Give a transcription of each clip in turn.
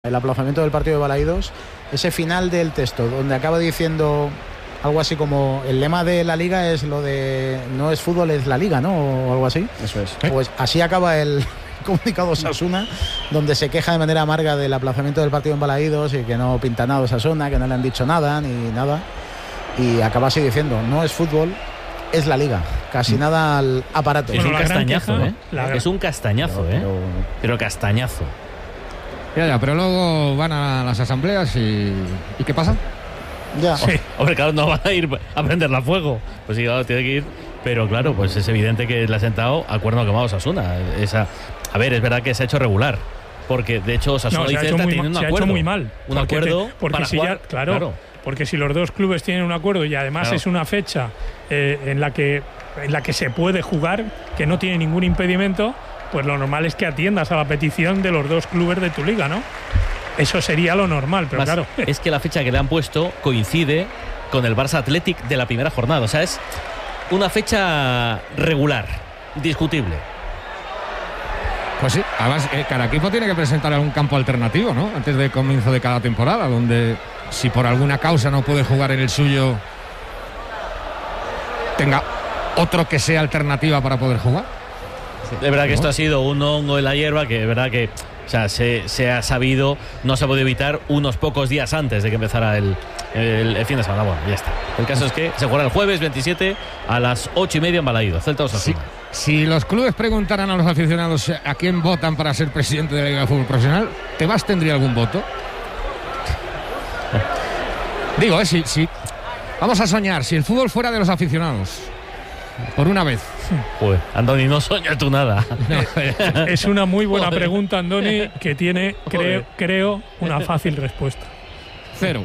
El aplazamiento del partido de Balaídos, ese final del texto donde acaba diciendo algo así como el lema de la liga es lo de no es fútbol, es la liga, ¿no? O algo así. Eso es. Pues así acaba el comunicado Osasuna, donde se queja de manera amarga del aplazamiento del partido en Balaídos y que no pinta nada Osasuna, que no le han dicho nada ni nada. Y acaba así diciendo, no es fútbol, es la liga. Casi nada al aparato. Es un castañazo, queja, ¿eh? Es un castañazo, pero castañazo. Ya, pero luego van a las asambleas y ¿qué pasa? Ya. Sí. Hombre, claro, no van a ir a prenderla a fuego. Pues sí, claro, tiene que ir. Pero claro, pues es evidente que le ha sentado a cuerno quemado Osasuna. A ver, es verdad que se ha hecho regular. Porque de hecho Osasuna se ha hecho muy mal. Un acuerdo porque para si jugar, ya, claro. Porque si los dos clubes tienen un acuerdo y además es una fecha en la que se puede jugar, que no tiene ningún impedimento, pues lo normal es que atiendas a la petición de los dos clubes de tu liga, ¿no? Eso sería lo normal, pero claro. Es que la fecha que le han puesto coincide con el Barça Athletic de la primera jornada. O sea, es una fecha regular, discutible. Pues sí, además cada equipo tiene que presentar algún campo alternativo, ¿no? Antes del comienzo de cada temporada, donde si por alguna causa no puede jugar en el suyo, tenga otro que sea alternativa para poder jugar. De verdad que esto ha sido un hongo en la hierba, que es verdad que se ha sabido, no se ha podido evitar unos pocos días antes de que empezara el fin de semana. Bueno, ya está. El caso es que se jugará el jueves 27 a las 8:30 en Balaídos, Celta Osasuna. Si los clubes preguntaran a los aficionados a quién votan para ser presidente de la Liga de Fútbol Profesional, ¿Tebas tendría algún voto? Digo, si vamos a soñar, si el fútbol fuera de los aficionados, por una vez. Pues, Andoni, no sueñas tú nada. Es una muy buena pregunta, Andoni, que tiene, creo, una fácil respuesta. 0.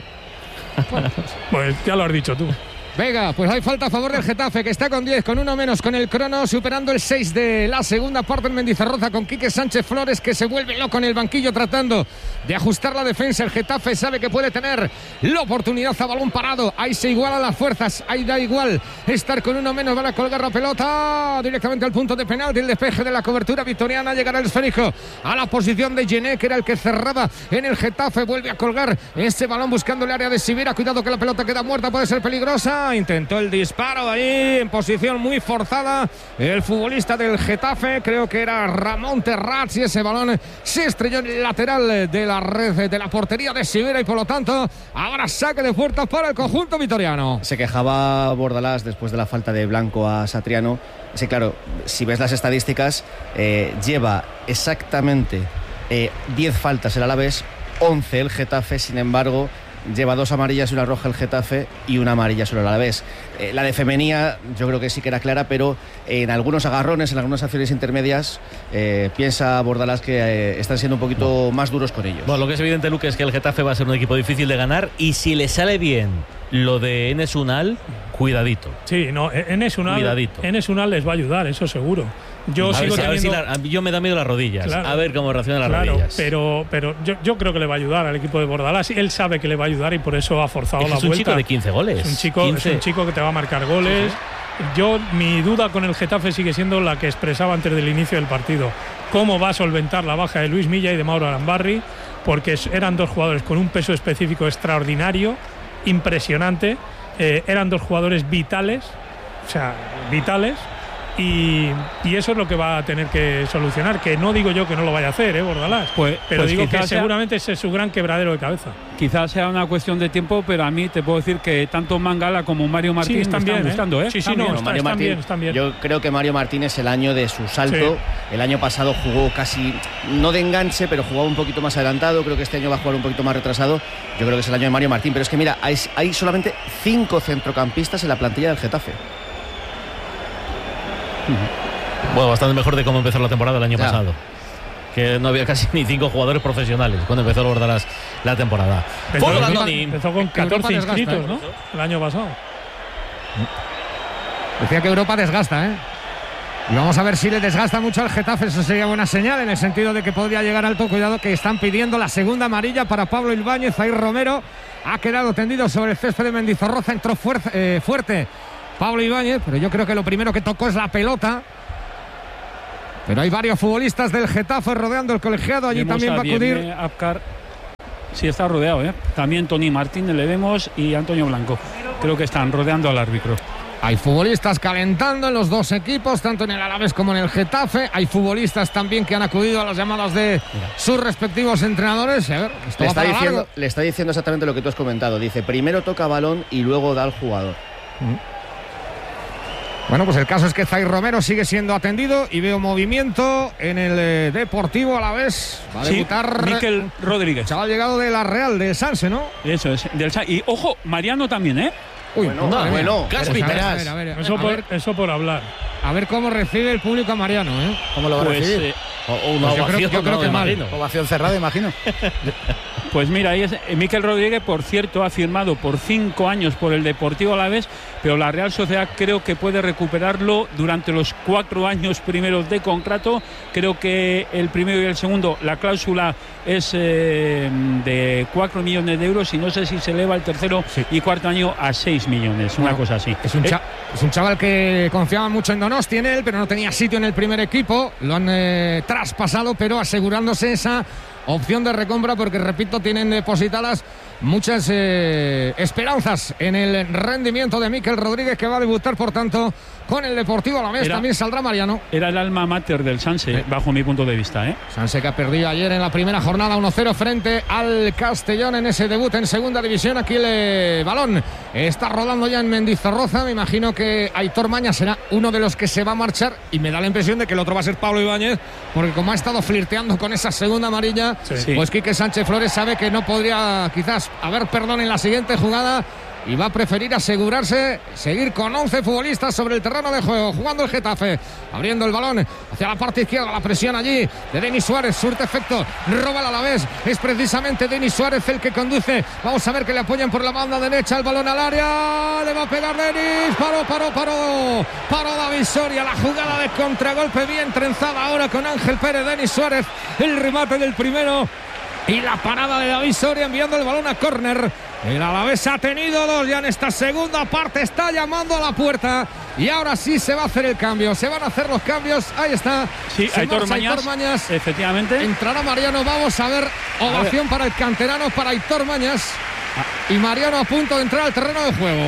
Pues ya lo has dicho tú. Venga, pues hay falta a favor del Getafe, que está con 10, con uno menos, con el crono, superando el 6 de la segunda parte en Mendizorroza, con Quique Sánchez Flores, que se vuelve loco en el banquillo tratando de ajustar la defensa. El Getafe sabe que puede tener la oportunidad a balón parado. Ahí se igualan las fuerzas, ahí da igual estar con uno menos. Van a colgar la pelota directamente al punto de penalti. El despeje de la cobertura vitoriana, llegará el esférico a la posición de Gené, que era el que cerraba en el Getafe. Vuelve a colgar ese balón buscando el área de Sibera. Cuidado que la pelota queda muerta, puede ser peligrosa. Intentó el disparo ahí en posición muy forzada el futbolista del Getafe, creo que era Ramón Terrats, y ese balón se estrelló en el lateral de la red de la portería de Sibera, y por lo tanto ahora saque de puerta para el conjunto vitoriano. Se quejaba Bordalás después de la falta de Blanco a Satriano. Sí, claro, si ves las estadísticas, lleva exactamente 10 faltas el Alavés, 11 el Getafe. Sin embargo, lleva 2 amarillas y una roja el Getafe y una amarilla solo el Alavés. La de Femenía yo creo que sí que era clara, pero en algunos agarrones, en algunas acciones intermedias, piensa Bordalás que están siendo un poquito más duros con ellos. Bueno, lo que es evidente, Luque, es que el Getafe va a ser un equipo difícil de ganar, y si le sale bien lo de Enes Unal, cuidadito. Sí, no, Enes Unal les va a ayudar, eso seguro. Yo me da miedo las rodillas. Claro, a ver cómo reaccionan las rodillas. Pero yo creo que le va a ayudar al equipo de Bordalás. Él sabe que le va a ayudar y por eso ha forzado la vuelta. Es un chico de 15 goles. Es un chico que te va a marcar goles. Sí. Mi duda con el Getafe sigue siendo la que expresaba antes del inicio del partido. ¿Cómo va a solventar la baja de Luis Milla y de Mauro Arambarri? Porque eran dos jugadores con un peso específico extraordinario, impresionante. Eran dos jugadores vitales. Y eso es lo que va a tener que solucionar, que no digo yo que no lo vaya a hacer, Bordalás, pero digo que seguramente ese es su gran quebradero de cabeza. Quizás sea una cuestión de tiempo, pero a mí te puedo decir que tanto Mangala como Mario Martín están bien, gustando, ¿eh? Están bien. Yo creo que Mario Martín es el año de su salto. Sí. El año pasado jugó casi, no de enganche, pero jugaba un poquito más adelantado. Creo que este año va a jugar un poquito más retrasado. Yo creo que es el año de Mario Martín, pero es que mira, hay solamente 5 centrocampistas en la plantilla del Getafe. Bueno, bastante mejor de cómo empezó la temporada el año pasado, que no había casi ni 5 jugadores profesionales cuando empezó el Bordalás la temporada. Empezó con 14 inscritos, ¿no? El año pasado. Decía que Europa desgasta, y vamos a ver si le desgasta mucho al Getafe. Eso sería buena señal, en el sentido de que podría llegar alto. Cuidado que están pidiendo la segunda amarilla para Pablo Ibáñez. Ahí Romero ha quedado tendido sobre el césped de Mendizorroza. Entró fuerte Pablo Ibáñez, pero yo creo que lo primero que tocó es la pelota. Pero hay varios futbolistas del Getafe rodeando el colegiado. Allí también va a acudir Sí, está rodeado, ¿eh? También Tony Martínez le vemos y Antonio Blanco. Creo que están rodeando al árbitro. Hay futbolistas calentando en los dos equipos, tanto en el Alavés como en el Getafe. Hay futbolistas también que han acudido a las llamadas de sus respectivos entrenadores. A ver, esto le está diciendo exactamente lo que tú has comentado. Dice, primero toca balón y luego da al jugador. Bueno, pues el caso es que Zaire Romero sigue siendo atendido y veo movimiento en el Deportivo Alavés. Va a debutar Mikel Rodríguez. Chaval llegado de la Real, del Sanse, ¿no? Eso es, del Sanse. Y ojo, Mariano también, ¿eh? Uy, bueno. Eso por hablar. A ver cómo recibe el público a Mariano, ¿eh? ¿Cómo lo va a recibir? Una ovación, yo creo que mal. Ovación cerrada, imagino. Pues mira, ahí es Mikel Rodríguez, por cierto, ha firmado por 5 años por el Deportivo Alavés, pero la Real Sociedad creo que puede recuperarlo durante los 4 años primeros de contrato. Creo que el primero y el segundo, la cláusula es de 4 millones de euros y no sé si se eleva el tercero y cuarto año a 6 millones, una cosa así. Es un chaval que confiaba mucho en Donosti, en él, pero no tenía sitio en el primer equipo. Lo han traspasado, pero asegurándose esa opción de recompra, porque repito, tienen depositadas muchas esperanzas en el rendimiento de Mikel Rodríguez, que va a debutar por tanto con el Deportivo Alavés. También saldrá Mariano. Era el alma mater del Sanse, bajo mi punto de vista, ¿eh? Sanse, que ha perdido ayer en la primera jornada 1-0 frente al Castellón en ese debut en segunda división. Aquí el balón está rodando ya en Mendizorroza. Me imagino que Aitor Mañas será uno de los que se va a marchar, y me da la impresión de que el otro va a ser Pablo Ibáñez, porque como ha estado flirteando con esa segunda amarilla, pues Quique Sánchez Flores sabe que no podría quizás haber perdón en la siguiente jugada, y va a preferir asegurarse, seguir con 11 futbolistas sobre el terreno de juego, jugando el Getafe, abriendo el balón hacia la parte izquierda, la presión allí de Denis Suárez, surte efecto, roba el Alavés, es precisamente Denis Suárez el que conduce. Vamos a ver que le apoyan por la banda derecha, el balón al área, le va a pegar Denis, paró David Soria, la jugada de contragolpe bien trenzada ahora con Ángel Pérez. Denis Suárez, el remate del primero y la parada de David Soria, enviando el balón a córner. El Alavés ha tenido 2 ya en esta segunda parte, está llamando a la puerta, y ahora sí se va a hacer el cambio, se van a hacer los cambios. Ahí está. Sí, Aitor Mañas, efectivamente. Entrará Mariano, vamos a ver, ovación para el canterano, para Aitor Mañas, y Mariano a punto de entrar al terreno de juego.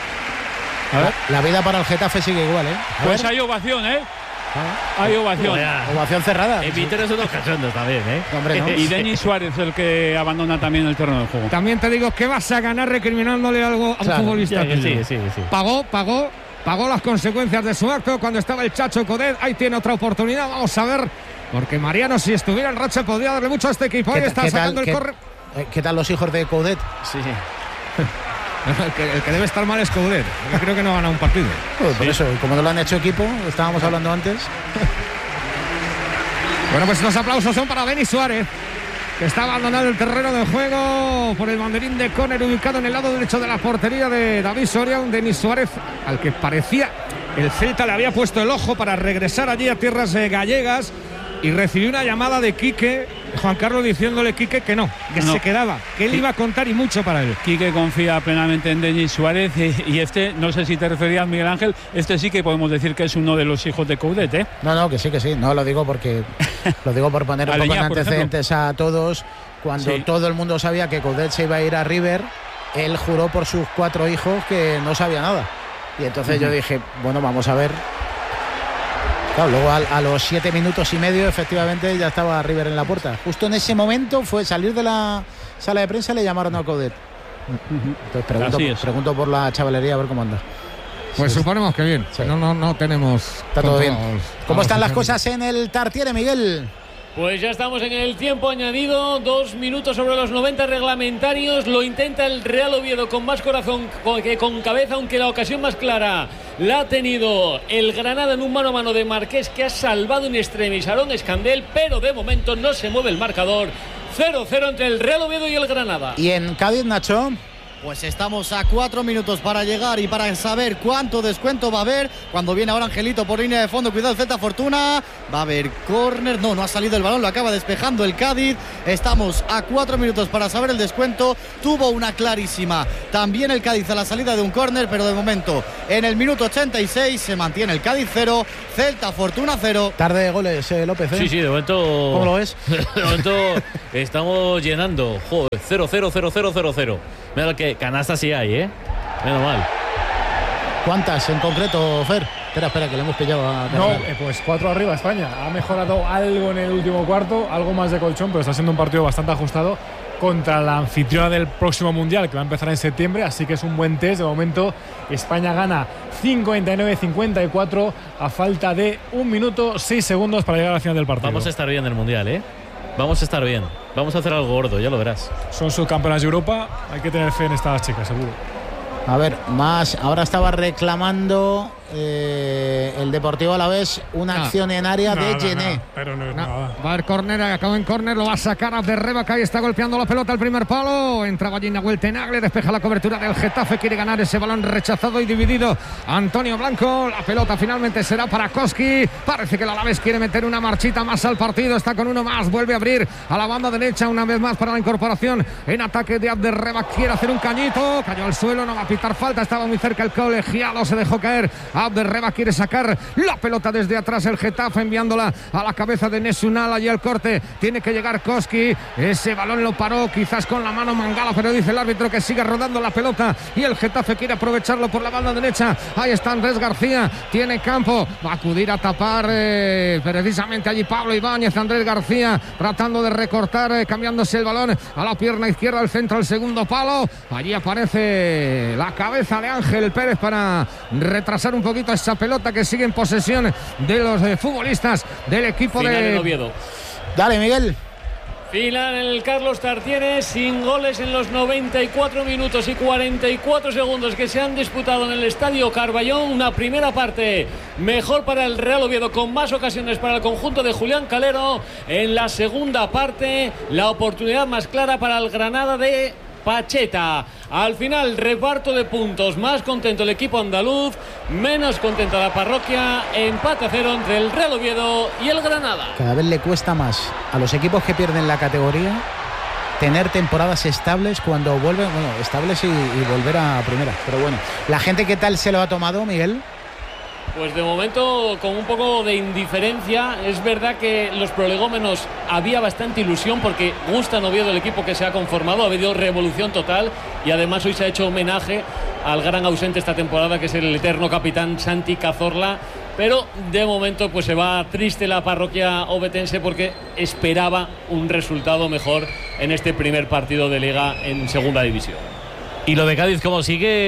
A ver. La vida para el Getafe sigue igual, ¿eh? Pues hay ovación, ¿eh? Hay ovación. Ovación cerrada. Víctor es unos cachondos también, ¿eh? Hombre, ¿no? Y Denis Suárez, el que abandona también el terreno de juego. También te digo, ¿qué vas a ganar recriminándole algo a un futbolista? Sí. Pagó las consecuencias de su acto cuando estaba el Chacho Coudet. Ahí tiene otra oportunidad, vamos a ver, porque Mariano, si estuviera en racha, podría darle mucho a este equipo. Ahí está sacando el corre. ¿Qué tal los hijos de Coudet? Sí. El que debe estar mal es Coudet. Yo creo que no gana un partido. Por eso, como no lo han hecho equipo, estábamos hablando antes. Bueno, pues los aplausos son para Denis Suárez, que está abandonando el terreno de juego por el banderín de córner ubicado en el lado derecho de la portería de David Soria. Un Denis Suárez al que parecía el Celta le había puesto el ojo para regresar allí a tierras gallegas, y recibió una llamada de Quique, Juan Carlos, diciéndole Quique que no, se quedaba, que él iba a contar, y mucho para él. Quique confía plenamente en Denis Suárez, y este, no sé si te referías, Miguel Ángel, este sí que podemos decir que es uno de los hijos de Coudet, ¿eh? No, que sí, no lo digo porque lo digo por poner un poco en antecedentes a todos. Cuando todo el mundo sabía que Coudet se iba a ir a River, él juró por sus 4 hijos que no sabía nada, y entonces yo dije, bueno, vamos a ver. Claro, luego a los 7 minutos y medio efectivamente ya estaba River en la puerta. Justo en ese momento fue salir de la sala de prensa y le llamaron a Coudet. Entonces pregunto por la chavalería a ver cómo anda. Pues suponemos que bien. Sí. No tenemos. Está todo bien. ¿Cómo están las cosas en el Tartiere, Miguel? Pues ya estamos en el tiempo añadido, 2 minutos sobre los 90 reglamentarios. Lo intenta el Real Oviedo con más corazón que con cabeza, aunque la ocasión más clara la ha tenido el Granada en un mano a mano de Marqués, que ha salvado in extremis a Aaron Escandel, pero de momento no se mueve el marcador. 0-0 entre el Real Oviedo y el Granada. ¿Y en Cádiz, Nacho? Pues estamos a 4 minutos para llegar y para saber cuánto descuento va a haber. Cuando viene ahora Angelito por línea de fondo, cuidado el Celta Fortuna, va a haber córner, no ha salido el balón, lo acaba despejando el Cádiz. Estamos a 4 minutos para saber el descuento. Tuvo una clarísima también el Cádiz a la salida de un córner, pero de momento en el minuto 86 se mantiene el Cádiz 0, Celta Fortuna 0. Tarde de goles, López. Sí, de momento. ¿Cómo lo ves? De momento estamos llenando. Joder, 0-0-0-0-0-0. Mira que canastas sí hay, menos mal. ¿Cuántas en concreto, Fer? Espera, que le hemos pillado a Carnal. No, pues 4 arriba España. Ha mejorado algo en el último cuarto, algo más de colchón, pero está siendo un partido bastante ajustado contra la anfitriona del próximo Mundial, que va a empezar en septiembre, así que es un buen test. De momento, España gana 59-54 a falta de 1 minuto 6 segundos para llegar a la final del partido. Vamos a estar bien en el Mundial, Vamos a estar bien. Vamos a hacer algo gordo, ya lo verás. Son subcampeonas de Europa, hay que tener fe en estas chicas, seguro. A ver, más. Ahora estaba reclamando el Deportivo Alavés una acción en área de Gené. Pero no es nada. Va a haber córner, acaba en córner, lo va a sacar Abderreba, que ahí está golpeando la pelota al primer palo. Entra Gallina Hueltenagle, despeja la cobertura del Getafe, quiere ganar ese balón rechazado y dividido. Antonio Blanco, la pelota finalmente será para Koski. Parece que el Alavés quiere meter una marchita más al partido, está con uno más, vuelve a abrir a la banda derecha una vez más para la incorporación en ataque de Abderreba, quiere hacer un cañito, cayó al suelo, no va a pitar falta, estaba muy cerca el colegiado, se dejó caer. Abderreba quiere sacar la pelota desde atrás, el Getafe enviándola a la cabeza de Nesunal, allí el corte, tiene que llegar Koski, ese balón lo paró quizás con la mano Mangala, pero dice el árbitro que sigue rodando la pelota y el Getafe quiere aprovecharlo por la banda derecha. Ahí está Andrés García, tiene campo, va a acudir a tapar precisamente allí Pablo Ibáñez. Andrés García tratando de recortar, cambiándose el balón a la pierna izquierda, al centro, al segundo palo, allí aparece la cabeza de Ángel Pérez para retrasar un poquito esa pelota que sigue en posesión de los futbolistas del equipo de Oviedo. Dale, Miguel. Final en el Carlos Tartiere, sin goles en los 94 minutos y 44 segundos que se han disputado en el Estadio Carballón. Una primera parte mejor para el Real Oviedo, con más ocasiones para el conjunto de Julián Calero. En la segunda parte, la oportunidad más clara para el Granada de Pacheta. Al final, reparto de puntos, más contento el equipo andaluz, menos contenta la parroquia. Empate a 0 entre el Real Oviedo y el Granada. Cada vez le cuesta más a los equipos que pierden la categoría tener temporadas estables cuando vuelven, estables y volver a primera. Pero bueno, ¿la gente qué tal se lo ha tomado, Miguel? Pues de momento con un poco de indiferencia. Es verdad que los prolegómenos había bastante ilusión porque gusta Oviedo el equipo que se ha conformado, ha habido revolución total y además hoy se ha hecho homenaje al gran ausente esta temporada, que es el eterno capitán Santi Cazorla. Pero de momento pues se va triste la parroquia ovetense porque esperaba un resultado mejor en este primer partido de Liga en Segunda División. ¿Y lo de Cádiz cómo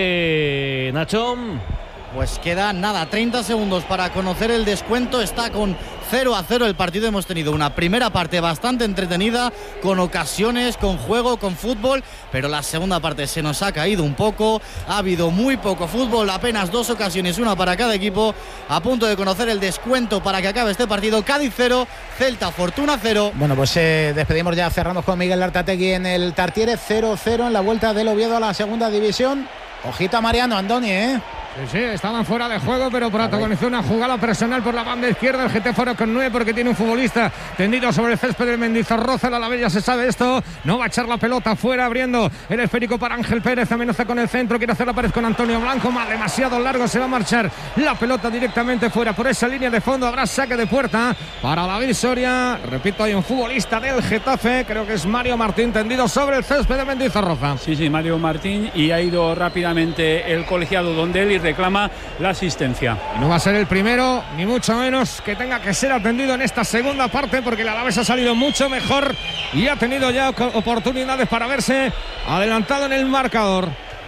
sigue, Nacho? Pues queda nada, 30 segundos para conocer el descuento. Está con 0-0 el partido. Hemos tenido una primera parte bastante entretenida, con ocasiones, con juego, con fútbol, pero la segunda parte se nos ha caído un poco. Ha habido muy poco fútbol, apenas 2 ocasiones, una para cada equipo. A punto de conocer el descuento para que acabe este partido. Cádiz 0, Celta Fortuna 0. Bueno, pues despedimos ya, cerramos con Miguel Artategui en el Tartiere. 0-0 en la vuelta del Oviedo a la segunda división. Ojito a Mariano Andoni, Sí, estaban fuera de juego, pero protagonizó una jugada personal por la banda izquierda. El GT fuera con 9 porque tiene un futbolista tendido sobre el césped del Mendizorroza. La Alavés ya se sabe esto. No va a echar la pelota fuera, abriendo el esférico para Ángel Pérez. Amenaza con el centro, quiere hacer la pared con Antonio Blanco. Demasiado largo, se va a marchar la pelota directamente fuera por esa línea de fondo. Habrá saque de puerta para la Soria. Repito, hay un futbolista del Getafe, creo que es Mario Martín, tendido sobre el césped de Mendizorroza. Sí, Mario Martín, y ha ido rápidamente el colegiado donde él reclama la asistencia. No va a ser el primero, ni mucho menos, que tenga que ser atendido en esta segunda parte, porque el Alavés ha salido mucho mejor y ha tenido ya oportunidades para verse adelantado en el marcador.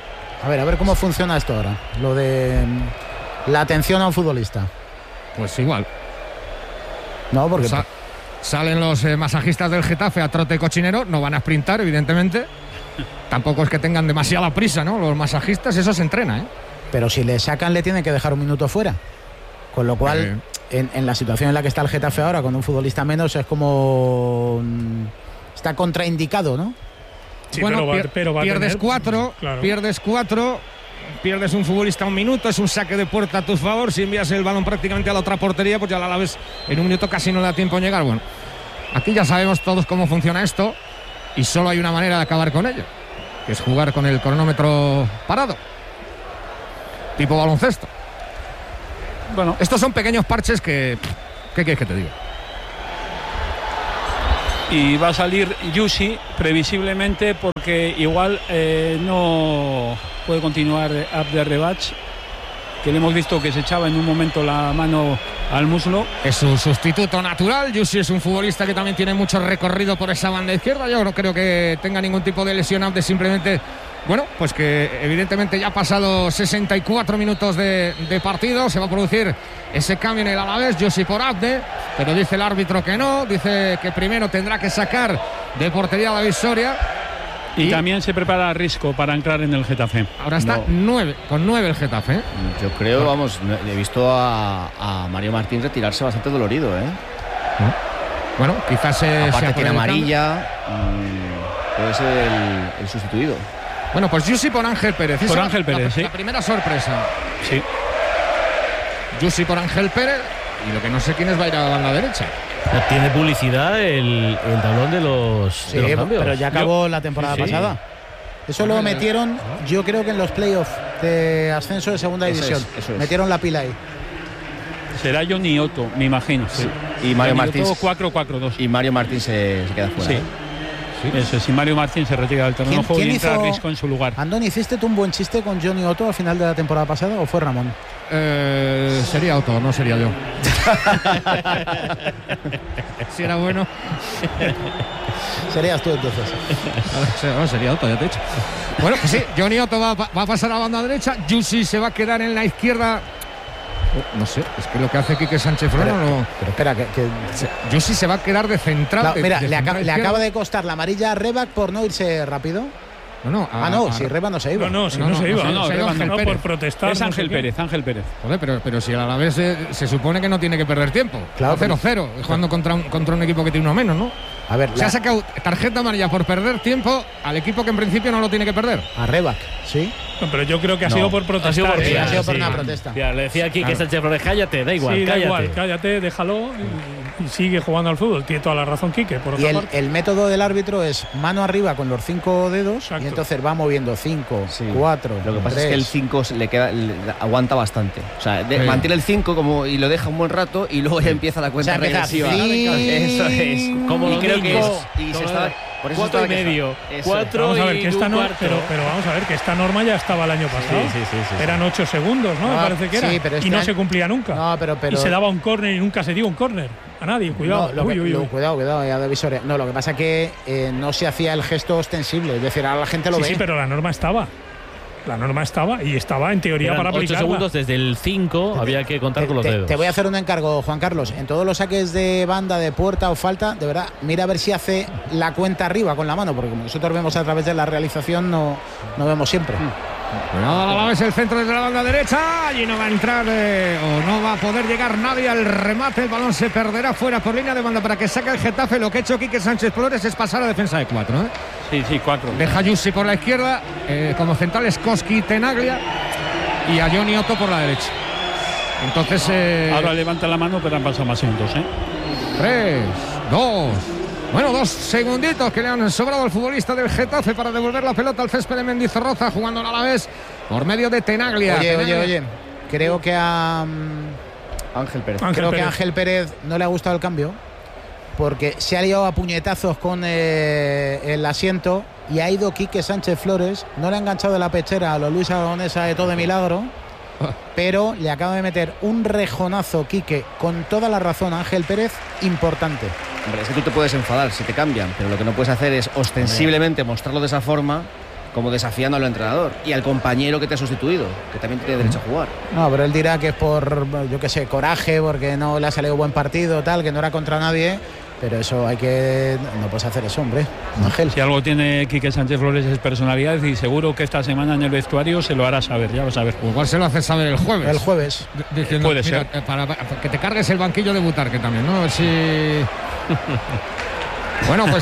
A ver cómo funciona esto ahora, lo de la atención a un futbolista. Pues igual. No, porque salen los masajistas del Getafe a trote cochinero, no van a sprintar, evidentemente. Tampoco es que tengan demasiada prisa, ¿no? Los masajistas, eso se entrena, Pero si le sacan, le tienen que dejar un minuto fuera. Con lo cual, en la situación en la que está el Getafe ahora, con un futbolista menos, es como está contraindicado, ¿no? Sí, bueno, pero pierdes 4, claro. Pierdes un futbolista 1 minuto, es un saque de puerta a tu favor. Si envías el balón prácticamente a la otra portería, pues ya la Alavés en 1 minuto casi no le da tiempo en llegar. Bueno, aquí ya sabemos todos cómo funciona esto y solo hay una manera de acabar con ello, que es jugar con el cronómetro parado, tipo baloncesto. Bueno, Estos son pequeños parches que... ¿Qué quieres que te diga? y va a salir Yusi previsiblemente porque igual no puede continuar Abderrebach, que le hemos visto que se echaba en un momento la mano al muslo. Es su sustituto natural. Yusi es un futbolista que también tiene mucho recorrido por esa banda izquierda. Yo no creo que tenga ningún tipo de lesión. Abde simplemente, bueno, pues que evidentemente ya ha pasado 64 minutos de partido. Se va a producir ese cambio en el Alavés. Yusi por Abde, pero dice el árbitro que no. Dice que primero tendrá que sacar de portería a David Soria. Y también se prepara a Risco para entrar en el Getafe. Ahora está 9 el Getafe. Yo creo, vamos, he visto a Mario Martín retirarse bastante dolorido, ¿eh? Bueno, quizás aparte tiene amarilla, puede ser el sustituido. Bueno, pues Yusi por Ángel Pérez. Por Ángel Pérez, sí. La primera sorpresa. Sí. Yusi por Ángel Pérez. Y lo que no sé quién va a ir a la banda derecha. Tiene publicidad el tablón de los cambios. Pero ya acabó la temporada pasada. Eso lo metieron, yo creo que en los playoffs de ascenso de segunda división. Eso es. Metieron la pila ahí. Será Johnny Otto, me imagino. Sí. Y Mario Martín 4-4-2. Y Mario Martín se queda fuera. Sí. Eso, si Mario Martín se retira del terreno de juego y entra Risco en su lugar. Andoni, ¿hiciste tú un buen chiste con Johnny Otto al final de la temporada pasada o fue Ramón? Sería Otto, no sería yo. Si era bueno. Serías tú entonces. No, sería Otto, ya te he dicho. Bueno, pues sí, Johnny Otto va a pasar a la banda derecha. Yusi se va a quedar en la izquierda. No sé, es que lo que hace Quique Sánchez Flores no. Pero espera, que Yusi se va a quedar de central. Mira, le acaba de costar la amarilla a Rebac por no irse rápido. No, si Rebac no se iba. No se iba. No, por protestar. Es Ángel Pérez. Joder, pero si a la vez se supone que no tiene que perder tiempo. Claro, 0-0, jugando contra un equipo que tiene uno menos, ¿no? A ver, se ha sacado tarjeta amarilla por perder tiempo al equipo que en principio no lo tiene que perder. A Rebac, sí. No, pero yo creo que ha sido por protestar. Ha sido por una protesta. Ya, le decía aquí que Sánchez Flores, cállate, da igual, Sí, cállate. da igual, cállate, déjalo y sigue jugando al fútbol. Tiene toda la razón Quique, por Y otra parte. el método del árbitro es mano arriba con los 5 dedos. Exacto. Y entonces va moviendo 5, 4. Lo que pasa es que el 5 le aguanta bastante. O sea, mantiene el 5 y lo deja un buen rato y luego ya empieza la cuenta regresiva. Eso es. Como los creo niños. que y se está, por eso 4 y estaba medio. Eso. 4 Vamos a ver y que esta un cuarto. pero vamos a ver que esta norma ya estaba el año pasado. Sí. Eran 8 segundos, ¿no? Me parece que era. Sí, pero y este no año- se cumplía nunca. No, pero Y se daba un córner y nunca se dio un córner a nadie. Cuidado. No, cuidado, ya de visores. No, lo que pasa es que no se hacía el gesto ostensible. Es decir, ahora la gente lo ve. Sí, pero la norma estaba. La norma estaba y estaba en teoría Eran para 8 aplicarla. segundos desde el 5, había que contar con los dedos. Te voy a hacer un encargo, Juan Carlos. En todos los saques de banda, de puerta o falta, de verdad, mira a ver si hace la cuenta arriba con la mano, porque como nosotros vemos a través de la realización, no vemos siempre. Cuidado, a la vez el centro desde la banda derecha. Allí no va a entrar o no va a poder llegar nadie al remate. El balón se perderá fuera por línea de banda para que saque el Getafe. Lo que ha hecho Quique Sánchez Flores es pasar a defensa de 4. Sí, 4. Deja a Yusi por la izquierda, como centrales Koski, Tenaglia y a Johnny Otto por la derecha. Entonces Ahora levanta la mano, pero han pasado más segundos. 3, 2. Bueno, 2 segunditos que le han sobrado al futbolista del Getafe para devolver la pelota al césped de Mendizorroza, jugando a la vez por medio de Tenaglia. Oye, creo que a Ángel Pérez. Ángel Pérez no le ha gustado el cambio, porque se ha liado a puñetazos con el asiento y ha ido Quique Sánchez Flores. No le ha enganchado de la pechera a los Luis Aragonesa de todo de milagro, pero le acaba de meter un rejonazo Quique con toda la razón a Ángel Pérez, importante. Hombre, es que tú te puedes enfadar si te cambian, pero lo que no puedes hacer es ostensiblemente mostrarlo de esa forma, como desafiando al entrenador y al compañero que te ha sustituido, que también tiene derecho a jugar. No, pero él dirá que es por, yo qué sé, coraje, porque no le ha salido buen partido, tal, que no era contra nadie. Pero eso no puedes hacer eso, hombre, Ángel. Si algo tiene Quique Sánchez Flores es personalidad y seguro que esta semana en el vestuario se lo hará saber, ya vas a ver. Igual se lo hace saber el jueves. El jueves. Diciendo, puede ser. Para que te cargues el banquillo de Butarque también, ¿no? A ver si... Bueno, pues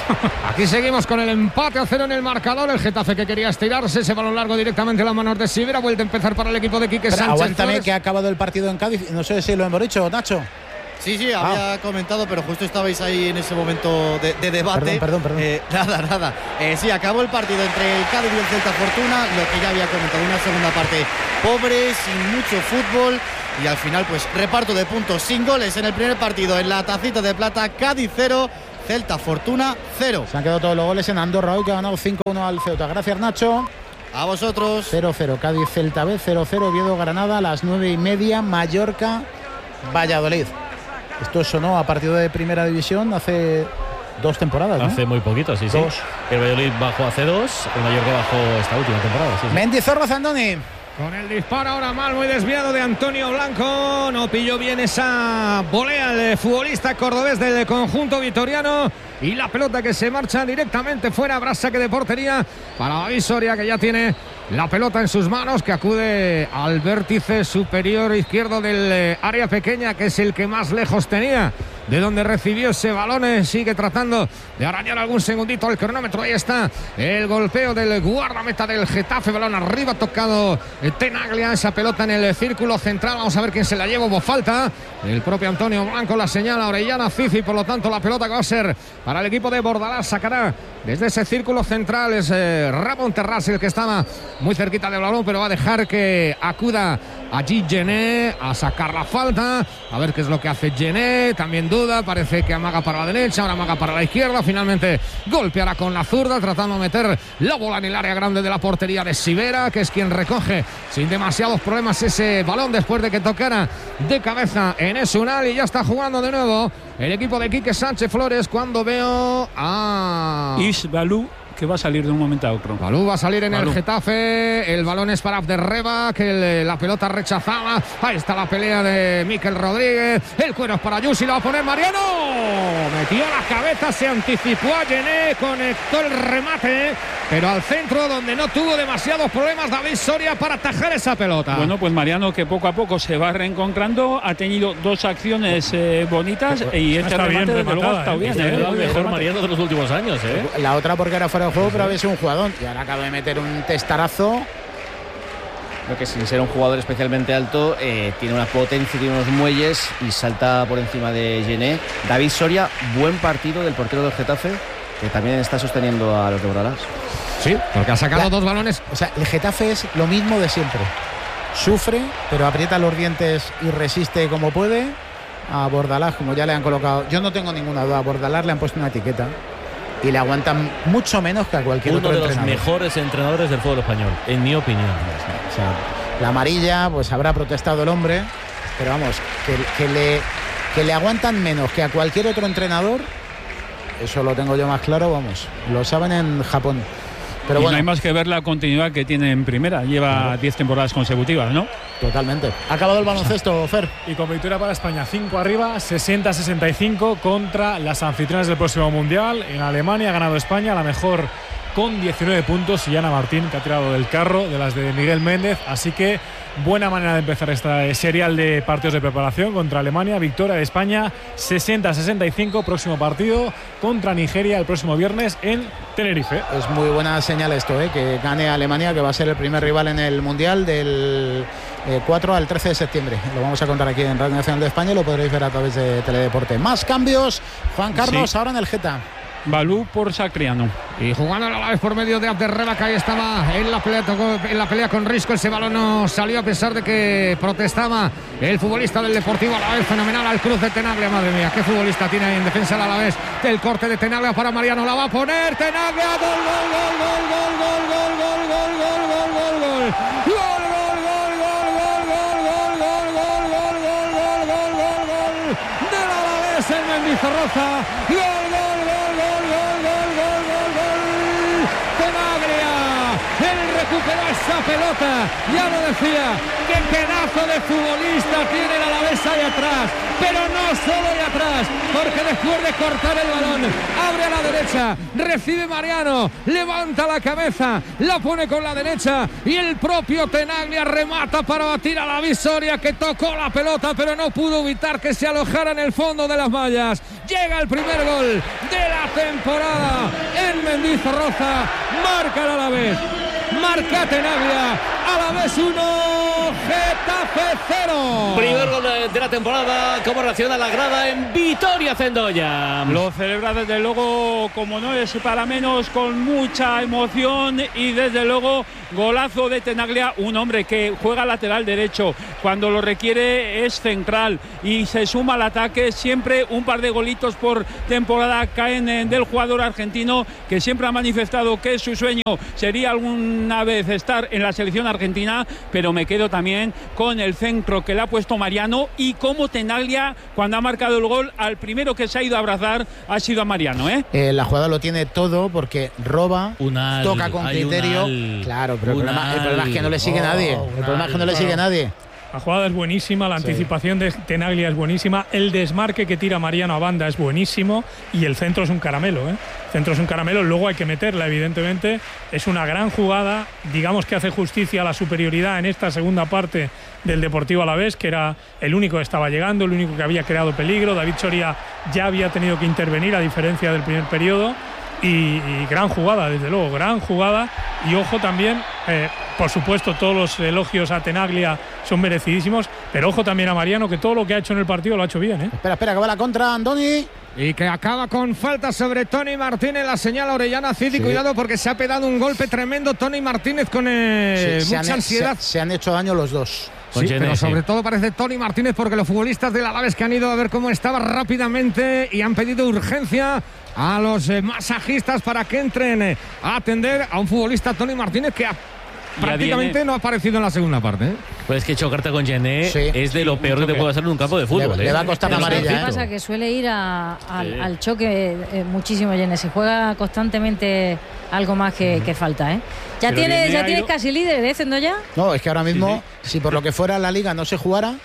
Aquí seguimos con el empate a 0 en el marcador. El Getafe que quería estirarse, ese balón largo directamente a las manos de Sivera. Vuelve a empezar para el equipo de Quique Sánchez. Aguántame Flores. que ha acabado el partido en Cádiz. No sé si lo hemos dicho, Nacho. Sí, había comentado, pero justo estabais ahí en ese momento de debate. Perdón. Nada. Sí, acabó el partido entre el Cádiz y el Celta Fortuna, lo que ya había comentado, una segunda parte pobre, sin mucho fútbol y al final pues reparto de puntos sin goles en el primer partido en la tacita de plata. Cádiz 0, Celta Fortuna 0. Se han quedado todos los goles en Andorra hoy, que ha ganado 5-1 al Ceuta. Gracias, Nacho. A vosotros. 0-0, Cádiz Celta B, 0-0, Oviedo Granada a las 9:30, Mallorca Valladolid. Esto sonó a partido de primera división hace 2 temporadas, ¿no? Hace muy poquito, sí. El Valladolid bajó hace 2, el Mallorca bajó esta última temporada. Sí. Mendizorroza, Zandoni. Con el disparo ahora mal, muy desviado de Antonio Blanco. No pilló bien esa volea el futbolista cordobés del conjunto vitoriano. Y la pelota que se marcha directamente fuera. Habrá saque de portería para David Soria, que ya tiene la pelota en sus manos, que acude al vértice superior izquierdo del área pequeña, que es el que más lejos tenía de donde recibió ese balón. Sigue tratando de arañar algún segundito al cronómetro. Ahí está el golpeo del guardameta del Getafe. Balón arriba, tocado Tenaglia. Esa pelota en el círculo central. Vamos a ver quién se la lleva. Hubo falta. El propio Antonio Blanco la señala Orellana Cici. Por lo tanto, la pelota que va a ser para el equipo de Bordalás. Sacará desde ese círculo central. Es Ramón Terrás el que estaba muy cerquita del balón, pero va a dejar que acuda allí Gené a sacar la falta. A ver qué es lo que hace Gené. También duda, parece que amaga para la derecha, ahora amaga para la izquierda. Finalmente golpeará con la zurda, tratando de meter la bola en el área grande de la portería de Sivera, que es quien recoge sin demasiados problemas ese balón después de que tocara de cabeza en Esunal. Y ya está jugando de nuevo el equipo de Quique Sánchez Flores, cuando veo a Isbalú, que va a salir de un momento a otro. Balú va a salir en el Getafe. El balón es para Abderreba, que la pelota rechazada. Ahí está la pelea de Mikel Rodríguez. El cuero es para Yusi, lo va a poner Mariano. Metió la cabeza, se anticipó a Gené, conectó el remate, pero al centro, donde no tuvo demasiados problemas David Soria para atajar esa pelota. Bueno, pues Mariano, que poco a poco se va reencontrando, ha tenido 2 acciones bonitas y este remate desde luego ha estado bien. El mejor Mariano de los últimos años. La otra porque era fuera de juego, pero había sido un jugadón. Y ahora acaba de meter un testarazo. Creo que sin ser un jugador especialmente alto, tiene una potencia, tiene unos muelles y salta por encima de Gené. David Soria, buen partido del portero del Getafe, que también está sosteniendo a los de Bordalás. Sí, porque ha sacado 2 balones. O sea, el Getafe es lo mismo de siempre. Sufre, pero aprieta los dientes y resiste como puede. A Bordalás, como ya le han colocado, yo no tengo ninguna duda, a Bordalás le han puesto una etiqueta y le aguantan mucho menos que a cualquier otro entrenador. Uno de los mejores entrenadores del fútbol español, en mi opinión. O sea, la amarilla, pues habrá protestado el hombre, pero vamos, que le aguantan menos que a cualquier otro entrenador, eso lo tengo yo más claro, vamos, lo saben en Japón. Pero y bueno, no hay más que ver la continuidad que tiene en primera. Lleva 10 temporadas consecutivas, ¿no? Totalmente. Ha acabado el baloncesto, Fer. Y con victoria para España, 5 arriba, 60-65 contra las anfitrionas del próximo Mundial. En Alemania ha ganado España, la mejor con 19 puntos. Y Ana Martín, que ha tirado del carro de las de Miguel Méndez. Así que buena manera de empezar esta serial de partidos de preparación contra Alemania. Victoria de España, 60-65. Próximo partido contra Nigeria el próximo viernes en Tenerife. Es muy buena señal esto, que gane Alemania, que va a ser el primer rival en el Mundial del 4 al 13 de septiembre. Lo vamos a contar aquí en Radio Nacional de España y lo podréis ver a través de Teledeporte. Más cambios, Juan Carlos, sí. Ahora en el Geta. Balú por Sacriano. Y jugando a la vez por medio de Abderreba, que ahí estaba en la pelea con Risco. Ese balón no salió a pesar de que protestaba el futbolista del Deportivo Alavés. Fenomenal al cruz de Tenaglia. Madre mía, qué futbolista tiene en defensa el Alavés. El corte de Tenaglia para Mariano. La va a poner Tenaglia. Gol, gol, gol, gol, gol, gol, gol, gol, gol, gol, gol, gol, gol, gol. El Mendizorroza, gol, gol, gol, gol, gol, gol, gol, gol, gol, Tenaglia, él recuperó esa pelota. Ya lo decía, qué pedazo de futbolista tiene el Alavés ahí atrás, pero no solo ahí atrás, porque después de cortar el balón, abre a la derecha, recibe Mariano, levanta la cabeza, la pone con la derecha y el propio Tenaglia remata para batir a la Visoria, que tocó la pelota pero no pudo evitar que se alojara en el fondo de las mallas. Llega el primer gol de la temporada en Mendizorroza, marca el Alavés, marca Tenaglia, Alavés 1, Getafe 0. Primer gol de la temporada. ¿Cómo reacciona la grada en Vitoria Zendoya? Lo celebra desde luego, como no es para menos, con mucha emoción, y desde luego golazo de Tenaglia, un hombre que juega lateral derecho, cuando lo requiere es central y se suma al ataque. Siempre un par de golitos por temporada caen del jugador argentino, que siempre ha manifestado que su sueño sería alguna vez estar en la selección argentina, pero me quedo también con el centro que le ha puesto Mariano, y como Tenaglia, cuando ha marcado el gol, al primero que se ha ido a abrazar ha sido a Mariano, La jugada lo tiene todo, porque roba, toca con criterio. Claro, pero el problema es que no le sigue nadie. El problema es que no le sigue nadie. La jugada es buenísima, la anticipación de Tenaglia es buenísima, el desmarque que tira Mariano a banda es buenísimo, y el centro es un caramelo, El centro es un caramelo, luego hay que meterla, evidentemente. Es una gran jugada, digamos que hace justicia a la superioridad en esta segunda parte del Deportivo Alavés, que era el único que estaba llegando, el único que había creado peligro. David Soria ya había tenido que intervenir, a diferencia del primer periodo. Y gran jugada, desde luego, gran jugada. Y ojo también, por supuesto, todos los elogios a Tenaglia son merecidísimos, pero ojo también a Mariano, que todo lo que ha hecho en el partido lo ha hecho bien, Espera, que va la contra, Andoni. Y que acaba con falta sobre Tony Martínez, la señala Orellana Cid, y cuidado porque se ha pegado un golpe tremendo Tony Martínez con mucha ansiedad. Se han hecho daño los dos. Sí, pero sobre todo parece Tony Martínez, porque los futbolistas del Alavés que han ido a ver cómo estaba rápidamente y han pedido urgencia a los masajistas para que entren a atender a un futbolista, Tony Martínez, que prácticamente no ha aparecido en la segunda parte. Pues es que chocarte con Gené es de lo peor que te puede pasar en un campo de fútbol. Le va a costar la amarilla. ¿Qué pasa? Que suele ir al choque muchísimo Gené. Se juega constantemente algo más que falta, Ya tienes casi líder, Zendoya. No, es que ahora mismo, si por lo que fuera la Liga no se jugara,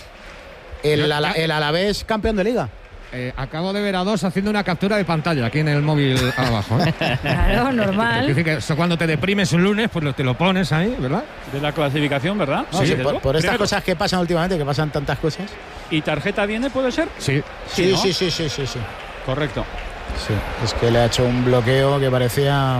el Alavés campeón de Liga. Acabo de ver a dos haciendo una captura de pantalla aquí en el móvil abajo. Claro, normal. Es decir, que eso, cuando te deprimes un lunes, pues te lo pones ahí, ¿verdad? De la clasificación, ¿verdad? No, sí, por estas cosas que pasan últimamente, que pasan tantas cosas. ¿Y tarjeta viene, puede ser? Sí. Sí. Correcto. Sí, es que le ha hecho un bloqueo que parecía...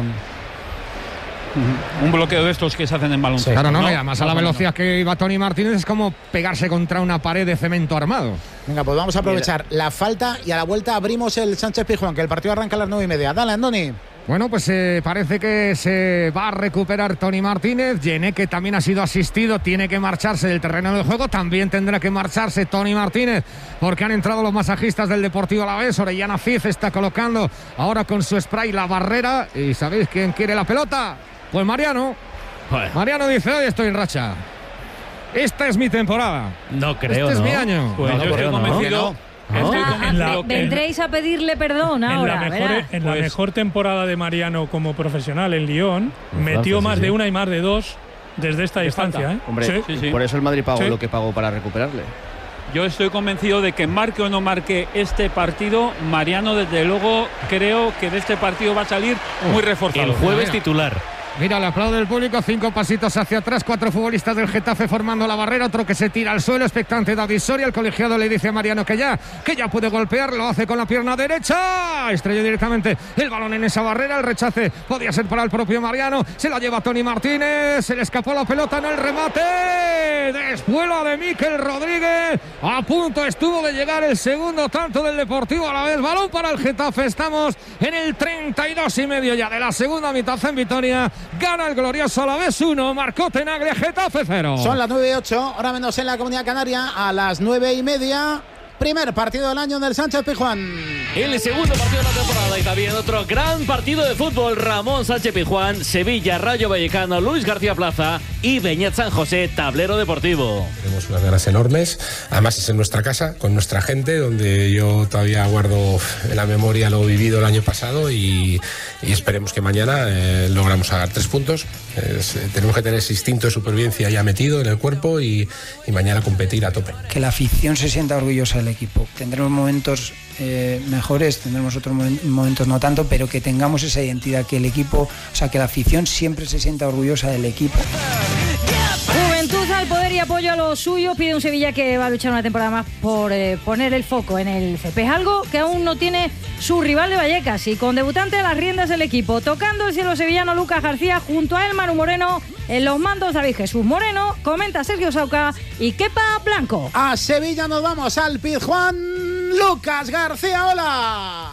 Un bloqueo de estos que se hacen en baloncesto. Claro, no, además a la velocidad que iba Tony Martínez es como pegarse contra una pared de cemento armado. Venga, pues vamos a aprovechar la falta y a la vuelta abrimos el Sánchez Pizjuán, que el partido arranca a las 9:30. Dale, Andoni. Bueno, pues parece que se va a recuperar Tony Martínez. Gené, que también ha sido asistido, tiene que marcharse del terreno de juego. También tendrá que marcharse Tony Martínez, porque han entrado los masajistas del Deportivo Alavés. Orellana Cid está colocando ahora con su spray la barrera. ¿Y sabéis quién quiere la pelota? Pues Mariano. Bueno. Mariano dice: hoy estoy en racha. Esta es mi temporada. No creo, este es mi año. Pues yo estoy convencido. Vendréis a pedirle perdón ahora. En la mejor temporada de Mariano como profesional en Lyon, metió más de una y más de dos desde esta distancia. Hombre, sí. Por eso el Madrid pagó lo que pagó para recuperarle. Yo estoy convencido de que marque o no marque este partido, Mariano, desde luego, creo que de este partido va a salir muy reforzado. El jueves titular. Mira, le aplaude el público, 5 pasitos hacia atrás, 4 futbolistas del Getafe formando la barrera, otro que se tira al suelo, expectante David Soria. El colegiado le dice a Mariano que ya puede golpear, lo hace con la pierna derecha, estrelló directamente el balón en esa barrera, el rechace podía ser para el propio Mariano, se la lleva Tony Martínez, se le escapó la pelota en el remate, despuela de Mikel Rodríguez, a punto estuvo de llegar el segundo tanto del Deportivo Alavés, balón para el Getafe, estamos en el 32,5 ya de la segunda mitad en Vitoria. Gana el glorioso Alavés 1, marcó Tenaglia, Getafe 0. Son las 9:08, hora menos en la Comunidad Canaria, a las 9:30. primer partido del año del Sánchez-Pizjuán. El segundo partido de la temporada y también otro gran partido de fútbol. Ramón Sánchez-Pizjuán, Sevilla, Rayo Vallecano, Luis García Plaza y Beñat San José, Tablero Deportivo. Tenemos unas ganas enormes, además es en nuestra casa, con nuestra gente, donde yo todavía guardo en la memoria lo vivido el año pasado y esperemos que mañana logramos sacar 3 puntos. Tenemos que tener ese instinto de supervivencia ya metido en el cuerpo y mañana competir a tope. Que la afición se sienta orgullosa del equipo. Tendremos momentos mejores, tendremos otros momentos no tanto, pero que tengamos esa identidad, que el equipo, o sea, que la afición siempre se sienta orgullosa del equipo. Juventud al poder y apoyo a los suyos. Pide un Sevilla que va a luchar una temporada más por poner el foco en el CP. Es algo que aún no tiene su rival de Vallecas, y con debutante a las riendas del equipo, tocando el cielo sevillano Lucas García, junto a él Manu Moreno, en los mandos David Jesús Moreno, comenta Sergio Sauca y Kepa Blanco. A Sevilla nos vamos, al Pizjuán. Lucas García, hola.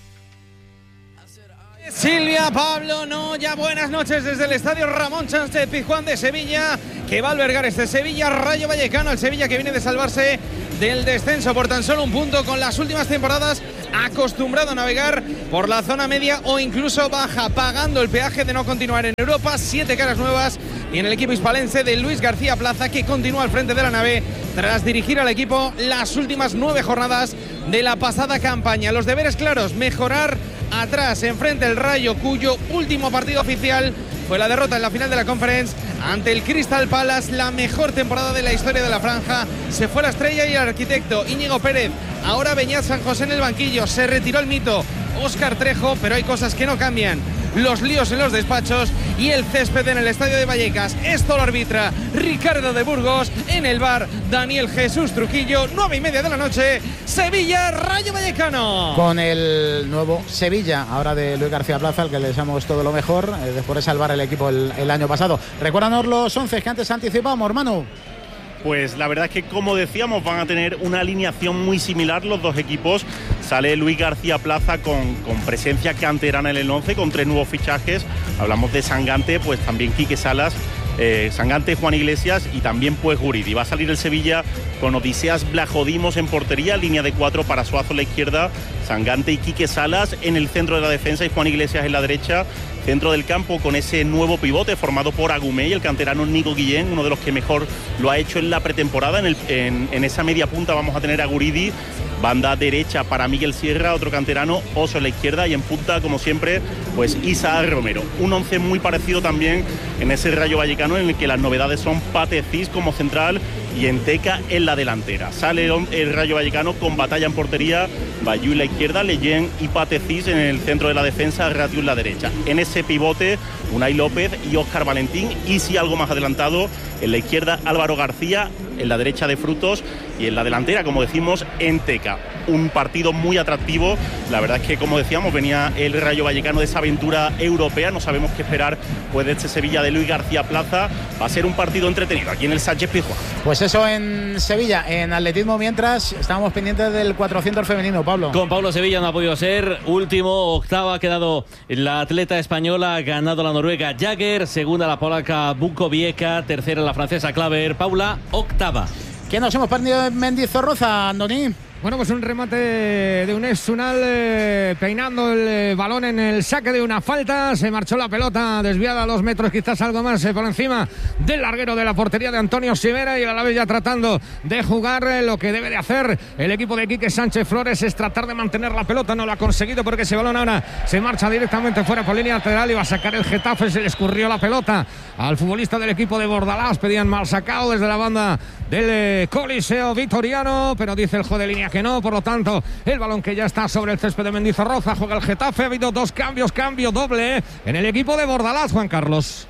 Silvia, Pablo, no, ya buenas noches desde el estadio Ramón Sánchez-Pizjuán de Sevilla, que va a albergar este Sevilla Rayo Vallecano, el Sevilla que viene de salvarse del descenso por tan solo un punto, con las últimas temporadas acostumbrado a navegar por la zona media o incluso baja, pagando el peaje de no continuar en Europa. 7 caras nuevas y en el equipo hispalense de Luis García Plaza, que continúa al frente de la nave tras dirigir al equipo las últimas 9 jornadas de la pasada campaña. Los deberes claros: mejorar atrás, enfrente el Rayo, cuyo último partido oficial fue la derrota en la final de la Conference ante el Crystal Palace. La mejor temporada de la historia de la franja. Se fue la estrella y el arquitecto Íñigo Pérez. Ahora Beñat San José en el banquillo. Se retiró el mito Óscar Trejo, pero hay cosas que no cambian: los líos en los despachos y el césped en el estadio de Vallecas. Esto lo arbitra Ricardo de Burgos. En el bar, Daniel Jesús Trujillo. 9:30 de la noche, Sevilla Rayo Vallecano. Con el nuevo Sevilla, ahora de Luis García Plaza, al que le deseamos todo lo mejor, después de salvar el equipo el año pasado. Recuérdanos los 11 que antes anticipamos, Manu. Pues la verdad es que, como decíamos, van a tener una alineación muy similar los dos equipos. Sale Luis García Plaza con presencia canterana en el 11, con 3 nuevos fichajes. Hablamos de Sangante, pues también Quique Salas, Sangante, Juan Iglesias y también pues Guridi. Va a salir el Sevilla con Odiseas Blajodimos en portería, línea de 4 para Suazo en la izquierda, Sangante y Quique Salas en el centro de la defensa y Juan Iglesias en la derecha. Centro del campo con ese nuevo pivote formado por Agumé y el canterano Nico Guillén, uno de los que mejor lo ha hecho en la pretemporada. En esa media punta vamos a tener a Guridi. Banda derecha para Miguel Sierra, otro canterano, Oso en la izquierda, y en punta, como siempre, pues Isaac Romero. Un 11 muy parecido también en ese Rayo Vallecano, en el que las novedades son Pate Cis como central y Enteca en la delantera. Sale el Rayo Vallecano con Batalla en portería, Bayú en la izquierda, Leyen y Pate Cis en el centro de la defensa, Ratiu en la derecha. En ese pivote, Unai López y Óscar Valentín, y si algo más adelantado, en la izquierda Álvaro García, en la derecha de Frutos y en la delantera, como decimos, Enteca. Un partido muy atractivo. La verdad es que, como decíamos, venía el Rayo Vallecano de esa aventura europea. No sabemos qué esperar pues de este Sevilla de Luis García Plaza. Va a ser un partido entretenido aquí en el Sánchez-Pizjuán. Pues eso en Sevilla. En atletismo, mientras estábamos pendientes del 400 femenino, Pablo. Con Pablo Sevilla no ha podido ser. Último, octava ha quedado la atleta española, ha ganado la noruega Jagger, segunda la polaca Bukovieka, tercera la francesa Claver, Paula octava. ¿Qué nos hemos perdido en Mendizorroza, Andoni? Bueno, pues un remate de Unés Unal peinando el balón en el saque de una falta. Se marchó la pelota desviada a 2 metros, quizás algo más por encima del larguero de la portería de Antonio Sivera, y a la vez ya tratando de jugar lo que debe de hacer el equipo de Quique Sánchez Flores es tratar de mantener la pelota. No lo ha conseguido porque ese balón ahora se marcha directamente fuera por línea lateral y va a sacar el Getafe. Se le escurrió la pelota al futbolista del equipo de Bordalás. Pedían mal sacado desde la banda del Coliseo Vitoriano, pero dice el juez de línea que no. Por lo tanto, el balón que ya está sobre el césped de Mendizorroza, juega el Getafe. Ha habido 2 cambios, cambio doble en el equipo de Bordalás, Juan Carlos.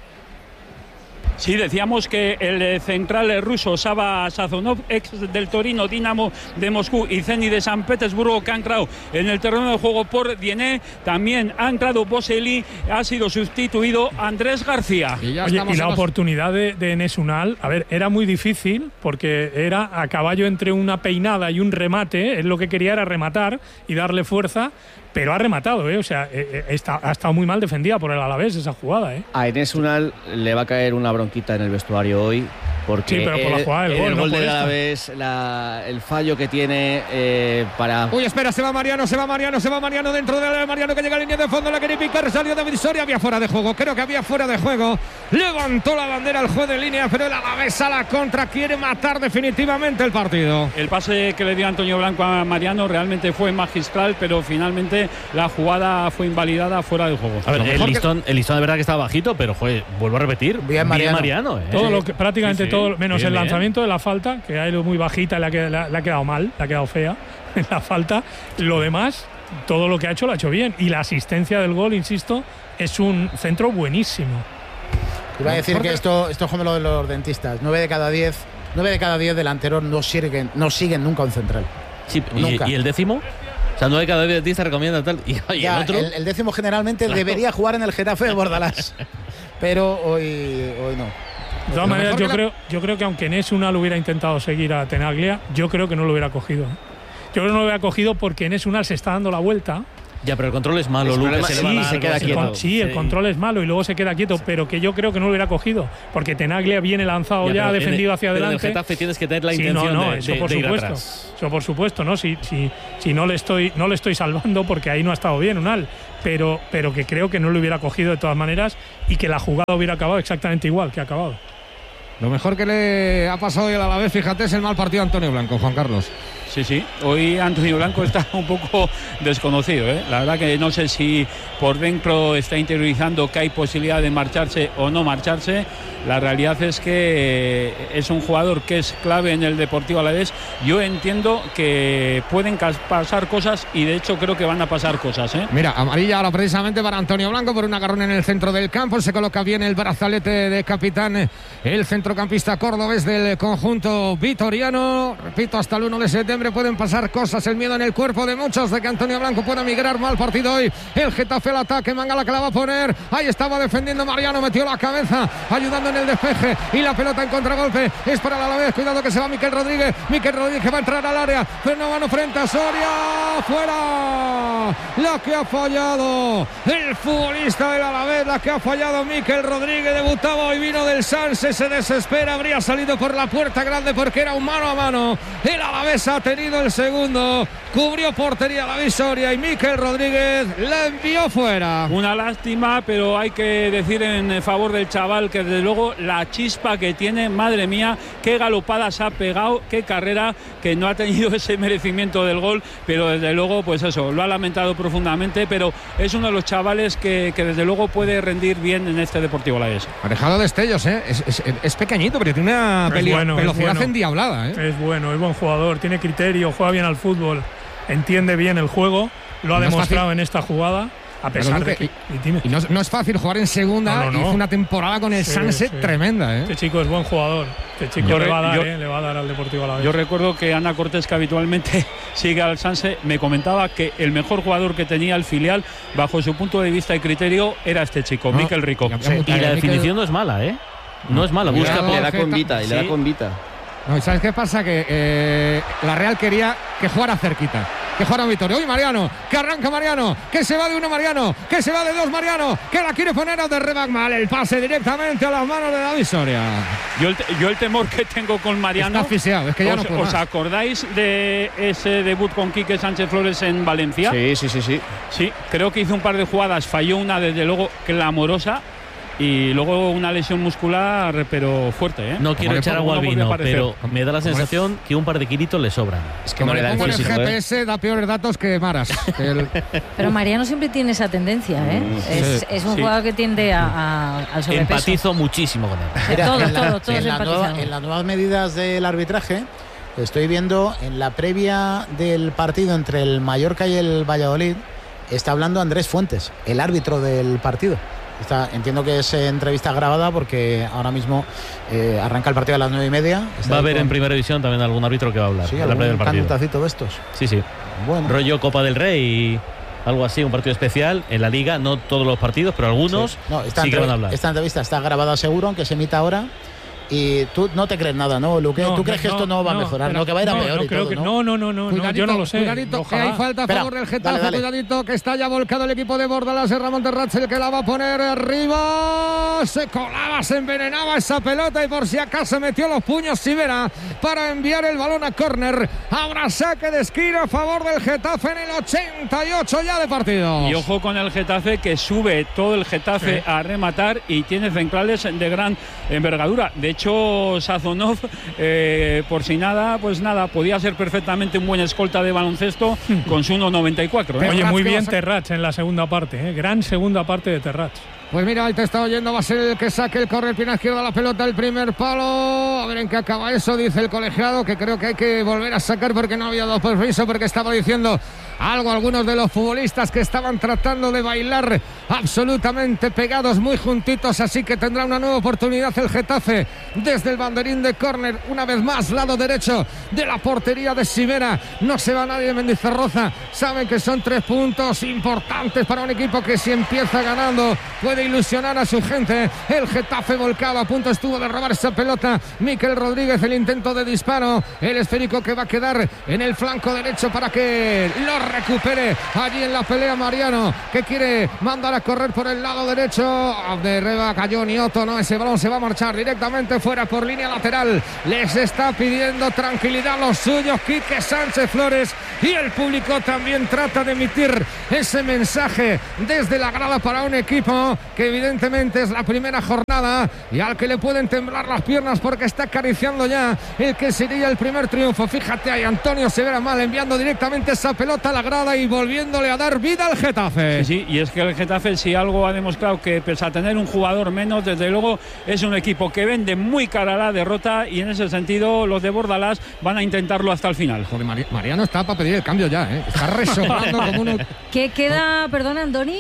Sí, decíamos que el central ruso Saba Sazonov, ex del Torino, Dinamo de Moscú y Zenit de San Petersburgo, que ha entrado en el terreno de juego por Diené. También ha entrado Boselli, ha sido sustituido Andrés García. Y la oportunidad de Enes Unal, a ver, era muy difícil porque era a caballo entre una peinada y un remate. Él lo que quería era rematar y darle fuerza, pero ha rematado, o sea, ha estado muy mal defendida por el Alavés esa jugada. A Enes Unal le va a caer una bronquita en el vestuario hoy, Porque sí, pero por la jugada del gol, el no gol por de esta. Alavés, el fallo que tiene para... Uy, espera, se va Mariano dentro de Mariano que llega a línea de fondo, la quiere picar, salió David Soria, había fuera de juego, creo que había fuera de juego, levantó la bandera el juez de línea, pero el Alavés a la contra quiere matar definitivamente el partido. El pase que le dio Antonio Blanco a Mariano realmente fue magistral, pero finalmente la jugada fue invalidada fuera de juego. A ver, el listón de verdad que estaba bajito, pero vuelvo a repetir, bien Mariano. Todo lo que, prácticamente todo, menos bien, el lanzamiento de la falta, que ha ido muy bajita, le ha quedado mal, le ha quedado fea en la falta. Lo demás, todo lo que ha hecho lo ha hecho bien. Y la asistencia del gol, insisto, es un centro buenísimo. Iba a decir que esto es como lo de los dentistas. 9 de cada 10 delanteros no siguen nunca un central. Sí, nunca. ¿Y el décimo? O sea, 9 de cada 10 dentistas recomiendan tal. ¿Y ya, el otro? El décimo generalmente debería jugar en el Getafe de Bordalás. Pero hoy no. De todas maneras, yo creo que aunque Nesuna lo hubiera intentado seguir a Tenaglia, yo creo que no lo hubiera cogido. Yo creo que no lo hubiera cogido porque Nesuna se está dando la vuelta. Ya, pero el control es malo, Lucas. Se queda quieto. Sí, el control es malo y luego se queda quieto, pero que yo creo que no lo hubiera cogido porque Tenaglia viene lanzado ya ha defendido hacia adelante. Pero en el Getafe tienes que tener la intención de ir atrás. Eso por supuesto, ¿no? Si no le estoy salvando porque ahí no ha estado bien Unal, pero que creo que no lo hubiera cogido de todas maneras y que la jugada hubiera acabado exactamente igual que ha acabado. Lo mejor que le ha pasado hoy al Alavés, fíjate, es el mal partido de Antonio Blanco, Juan Carlos. Sí, hoy Antonio Blanco está un poco desconocido, ¿eh? La verdad que no sé si por dentro está interiorizando que hay posibilidad de marcharse o no marcharse. La realidad es que es un jugador que es clave en el Deportivo Alavés. Yo entiendo que pueden pasar cosas y de hecho creo que van a pasar cosas, ¿eh? Mira, amarilla ahora precisamente para Antonio Blanco por un agarrón en el centro del campo. Se coloca bien el brazalete de capitán, el centrocampista cordobés del conjunto vitoriano. Repito, hasta el 1 de septiembre pueden pasar cosas. El miedo en el cuerpo de muchos de que Antonio Blanco pueda migrar. Mal partido hoy. El Getafe al ataque. Mangala que la va a poner. Ahí estaba defendiendo Mariano. Metió la cabeza ayudando en el despeje. Y la pelota en contragolpe. Es para el Alavés. Cuidado que se va Mikel Rodríguez. Mikel Rodríguez que va a entrar al área. Pero no mano frente a Soria. Fuera. La que ha fallado el futbolista del Alavés. La que ha fallado Mikel Rodríguez. Debutaba hoy, vino del Sanse. Se desespera. Habría salido por la puerta grande porque era un mano a mano. El Alavés ha tenido el segundo, cubrió portería la Visoria y Mikel Rodríguez la envió fuera. Una lástima, pero hay que decir en favor del chaval que desde luego la chispa que tiene, madre mía, qué galopadas ha pegado, qué carrera, que no ha tenido ese merecimiento del gol, pero desde luego pues eso, lo ha lamentado profundamente, pero es uno de los chavales que desde luego puede rendir bien en este Deportivo Alavés. Ha dejado destellos, ¿eh? Es pequeñito, pero tiene una velocidad endiablada, ¿eh? Es bueno, es buen jugador, tiene criterio, juega bien al fútbol, entiende bien el juego, lo ha demostrado en esta jugada. A pesar de que no es fácil jugar en segunda. Hizo una temporada con el Sanse tremenda, ¿eh? Este chico es buen jugador. Este chico le va a dar al Deportivo Alavés. Yo recuerdo que Ana Cortés, que habitualmente sigue al Sanse, me comentaba que el mejor jugador que tenía el filial, bajo su punto de vista y criterio, era este chico, Mikel Rico. Y la definición no es mala, ¿eh? No es mala. Le da con Vita y le da con Vita. No, ¿sabes qué pasa? Que la Real quería que jugara cerquita, que jugara Vitoria. Uy, Mariano, que arranca Mariano, que se va de uno Mariano, que se va de dos Mariano, que la quiere poner a Derrebac. Mal el pase directamente a las manos de David Soria. Yo el temor que tengo con Mariano. Está asfixiado, es que ya no puede ¿Os más. acordáis de ese debut con Quique Sánchez Flores en Valencia? Sí, creo que hizo un par de jugadas, falló una desde luego clamorosa. Y luego una lesión muscular, pero fuerte, ¿eh? No quiero echar agua al vino, pero me da la sensación que un par de kilitos le sobran. Es que le pongo en el GPS, da peores datos que Maras. Pero Mariano siempre tiene esa tendencia, ¿eh? Es un jugador que tiende al sobrepeso. Empatizo muchísimo con él. Todos empatizamos. En las nuevas medidas del arbitraje, estoy viendo en la previa del partido entre el Mallorca y el Valladolid, está hablando Andrés Fuentes, el árbitro del partido. Entiendo que es entrevista grabada porque ahora mismo arranca el partido a las 9:30. Va a haber en Primera División también algún árbitro que va a hablar. Sí, algún cantacito de estos. Sí. Bueno. Rollo Copa del Rey y algo así, un partido especial en la Liga, no todos los partidos, pero algunos sí que van a hablar. Esta entrevista está grabada seguro, aunque se emita ahora. Y tú no te crees nada, ¿no, Luque? ¿Tú crees que esto no va a mejorar? No, que va a ir a peor y todo, No, yo no lo sé. Cuidadito, que hay falta a favor del Getafe. Dale. Cuidadito, que está ya volcado el equipo de Bordalás. Ramón Terratz, el que la va a poner arriba. se colaba, se envenenaba esa pelota y por si acaso metió los puños Sivera para enviar el balón a córner. Habrá saque de esquina a favor del Getafe en el 88 ya de partido. Y ojo con el Getafe, que sube todo el Getafe a rematar y tiene centrales de gran envergadura. De hecho, Sazonov, por si nada, pues nada, podía ser perfectamente un buen escolta de baloncesto con su 1,94. Oye, muy bien Terrats en la segunda parte, gran segunda parte de Terrats. Pues mira, ahí te está oyendo, va a ser el que saque el córner, pierna izquierda, la pelota, el primer palo. A ver en qué acaba eso, dice el colegiado, que creo que hay que volver a sacar porque no había dado permiso, porque estaba diciendo algo algunos de los futbolistas que estaban tratando de bailar absolutamente pegados, muy juntitos, así que tendrá una nueva oportunidad el Getafe desde el banderín de córner, una vez más, lado derecho de la portería de Sivera. No se va nadie de Mendizorroza, saben que son 3 puntos importantes para un equipo que si empieza ganando puede ilusionar a su gente. El Getafe volcado, a punto estuvo de robar esa pelota Mikel Rodríguez, el intento de disparo, el esférico que va a quedar en el flanco derecho para que lo recupere allí en la pelea Mariano, que quiere mandar a correr por el lado derecho de Reba, cayó Nioto, no, ese balón se va a marchar directamente fuera por línea lateral. Les está pidiendo tranquilidad los suyos Quique Sánchez Flores, y el público también trata de emitir ese mensaje desde la grada para un equipo que evidentemente es la primera jornada y al que le pueden temblar las piernas porque está acariciando ya el que sería el primer triunfo. Fíjate ahí, Antonio Severa Mal enviando directamente esa pelota a la grada y volviéndole a dar vida al Getafe. Sí, y es que el Getafe, si algo ha demostrado, que pese a tener un jugador menos, desde luego es un equipo que vende muy cara la derrota, y en ese sentido los de Bordalás van a intentarlo hasta el final. Joder, Mariano está para pedir el cambio ya, está resoplando como uno. ¿Qué queda, perdona, Andoni?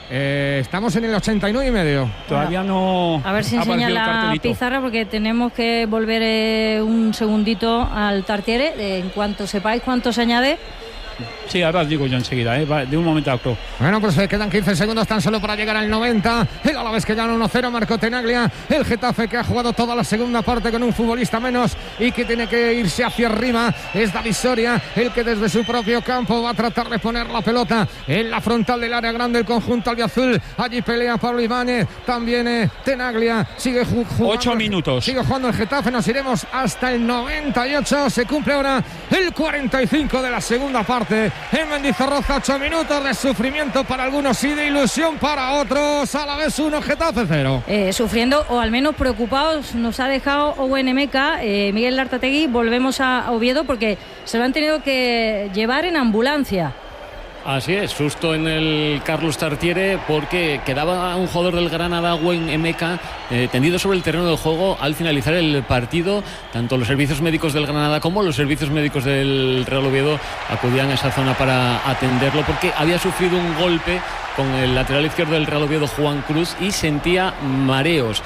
Estamos en el 89 y medio. Todavía no. A ver si enseña la pizarra, porque tenemos que volver un segundito al Tartiere. En cuanto sepáis cuánto se añade. Sí, ahora os digo yo enseguida, de un momento a otro. Bueno, pues quedan 15 segundos tan solo para llegar al 90. El Alavés que gana 1-0, Marco Tenaglia. El Getafe que ha jugado toda la segunda parte con un futbolista menos y que tiene que irse hacia arriba. Es David Soria el que desde su propio campo va a tratar de poner la pelota en la frontal del área grande, el conjunto albiazul. Allí pelea Pablo Ibáñez, también Tenaglia. Sigue jugando. 8 minutos. Sigue jugando el Getafe, nos iremos hasta el 98. Se cumple ahora el 45 de la segunda parte. En Mendizorroza, 8 minutos de sufrimiento para algunos y de ilusión para otros. A la vez 1, Getafe 0. Sufriendo o al menos preocupados nos ha dejado Owen Emeka, Miguel Lartategui. Volvemos a Oviedo porque se lo han tenido que llevar en ambulancia. Así es, susto en el Carlos Tartiere, porque quedaba un jugador del Granada, Owen Emeka, tendido sobre el terreno de juego al finalizar el partido. Tanto los servicios médicos del Granada como los servicios médicos del Real Oviedo acudían a esa zona para atenderlo, porque había sufrido un golpe con el lateral izquierdo del Real Oviedo, Juan Cruz, y sentía mareos.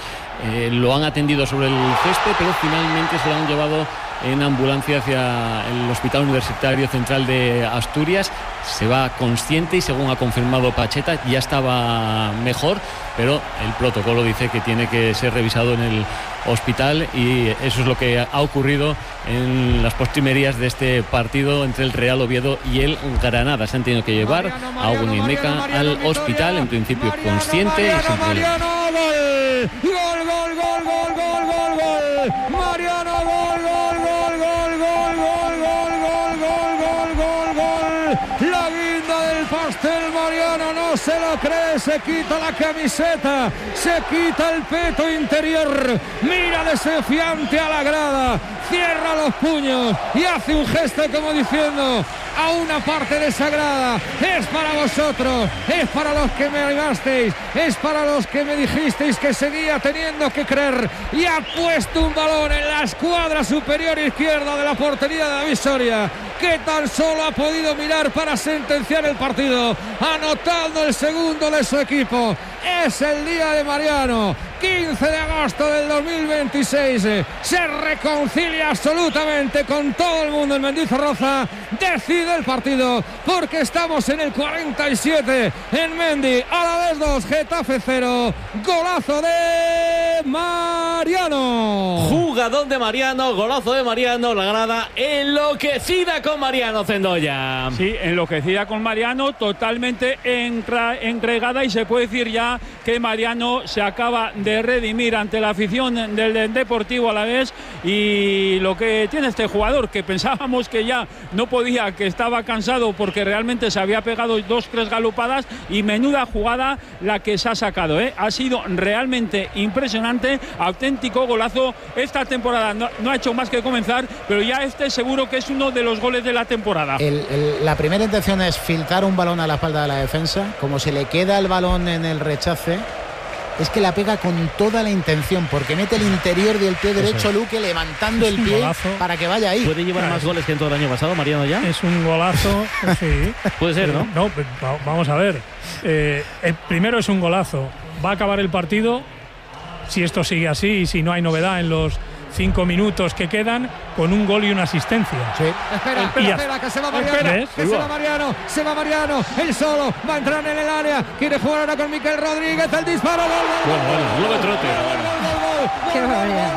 Lo han atendido sobre el césped, pero finalmente se lo han llevado en ambulancia hacia el Hospital Universitario Central de Asturias. Se va consciente y, según ha confirmado Pacheta, ya estaba mejor, pero el protocolo dice que tiene que ser revisado en el hospital, y eso es lo que ha ocurrido en las postrimerías de este partido entre el Real Oviedo y el Granada. Se han tenido que llevar a Owen Emeka al hospital, en principio consciente y sin problemas. Gol, gol, gol, gol, gol, gol, gol. Mariano, gol, gol, gol, gol, gol, gol, gol, gol, gol, gol, gol. La guinda del pastel, Mariano no se lo cree, se quita la camiseta, se quita el peto interior, mira desafiante a la grada, cierra los puños y hace un gesto como diciendo a una parte de esa grada: es para vosotros, es para los que me animasteis, es para los que me dijisteis que seguía teniendo que creer, y ha puesto un balón en la escuadra superior izquierda de la portería de David Soria, que tan solo ha podido mirar para sentenciar el partido, anotando el segundo de su equipo. Es el día de Mariano, 15 de agosto del 2026. Se reconcilia absolutamente con todo el mundo en Mendizorroza. Decide el partido porque estamos en el 47 en Mendi. Alavés 2, Getafe 0. Golazo de de Mariano. Jugadón de Mariano, golazo de Mariano, la grada enloquecida con Mariano Cendoya. Sí, enloquecida con Mariano, totalmente entregada, y se puede decir ya que Mariano se acaba de redimir ante la afición del Deportivo Alavés. Y lo que tiene este jugador, que pensábamos que ya no podía, que estaba cansado porque realmente se había pegado 2-3 galopadas, y menuda jugada la que se ha sacado, ¿eh? Ha sido realmente impresionante, auténtico golazo. Esta temporada no ha hecho más que comenzar, pero ya seguro que es uno de los goles de la temporada. La primera intención es filtrar un balón a la espalda de la defensa, como se le queda el balón en el rechace. Es que la pega con toda la intención, porque mete el interior del pie derecho, Luque, levantando el pie para que vaya ahí. ¿Puede llevar más goles que en todo el año pasado, Mariano, ya? Es un golazo, sí. Puede ser, ¿no? No, vamos a ver. El primero es un golazo. Va a acabar el partido, si esto sigue así y si no hay novedad en los 5 minutos que quedan, con un gol y una asistencia. Sí. Espera, que se va Mariano. Se va Mariano. Él solo va a entrar en el área. Quiere jugar ahora con Mikel Rodríguez. El disparo. Gol de trote. Qué barbaridad.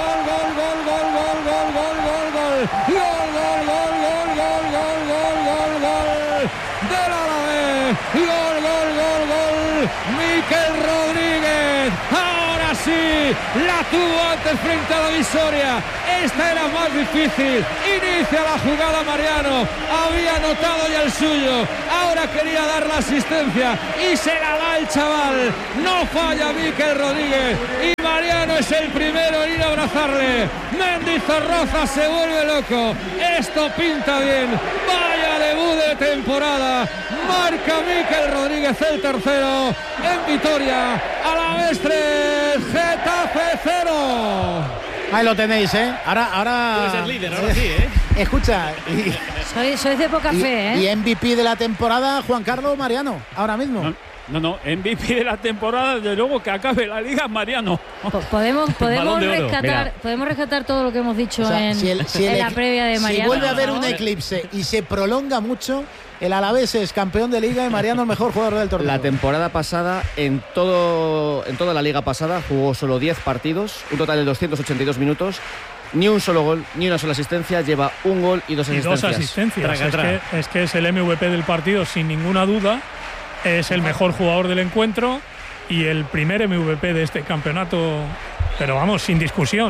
Del Alavés. Gol. Mikel Rodríguez. Ahora sí, la tuvo antes frente a la Visoria. Esta era más difícil. Inicia la jugada Mariano. Había anotado ya el suyo. Ahora quería dar la asistencia y se la da el chaval. No falla Mikel Rodríguez. Y Mariano es el primero en ir a abrazarle. Mendizorroza se vuelve loco. Esto pinta bien. Vaya debut de temporada. Marca Mikel Rodríguez el tercero. En Vitoria, Alavés 3, Getafe 0. Ahí lo tenéis, ¿eh? Ahora puede ser líder, ahora sí, ¿eh? Escucha. Sois de poca fe, ¿eh? Y MVP de la temporada, Juan Carlos Mariano, ahora mismo. No, MVP de la temporada, desde luego que acabe la liga, Mariano. Podemos rescatar todo lo que hemos dicho, o sea, en la previa de Mariano. Si vuelve a haber un eclipse y se prolonga mucho, el Alavés es campeón de liga y Mariano el mejor jugador del torneo. La temporada pasada, en toda la liga pasada, jugó solo 10 partidos, un total de 282 minutos. Ni un solo gol, ni una sola asistencia, lleva un gol y 2 asistencias. Y 2 asistencias. Es que es el MVP del partido, sin ninguna duda. Es el mejor jugador del encuentro y el primer MVP de este campeonato, pero vamos, sin discusión.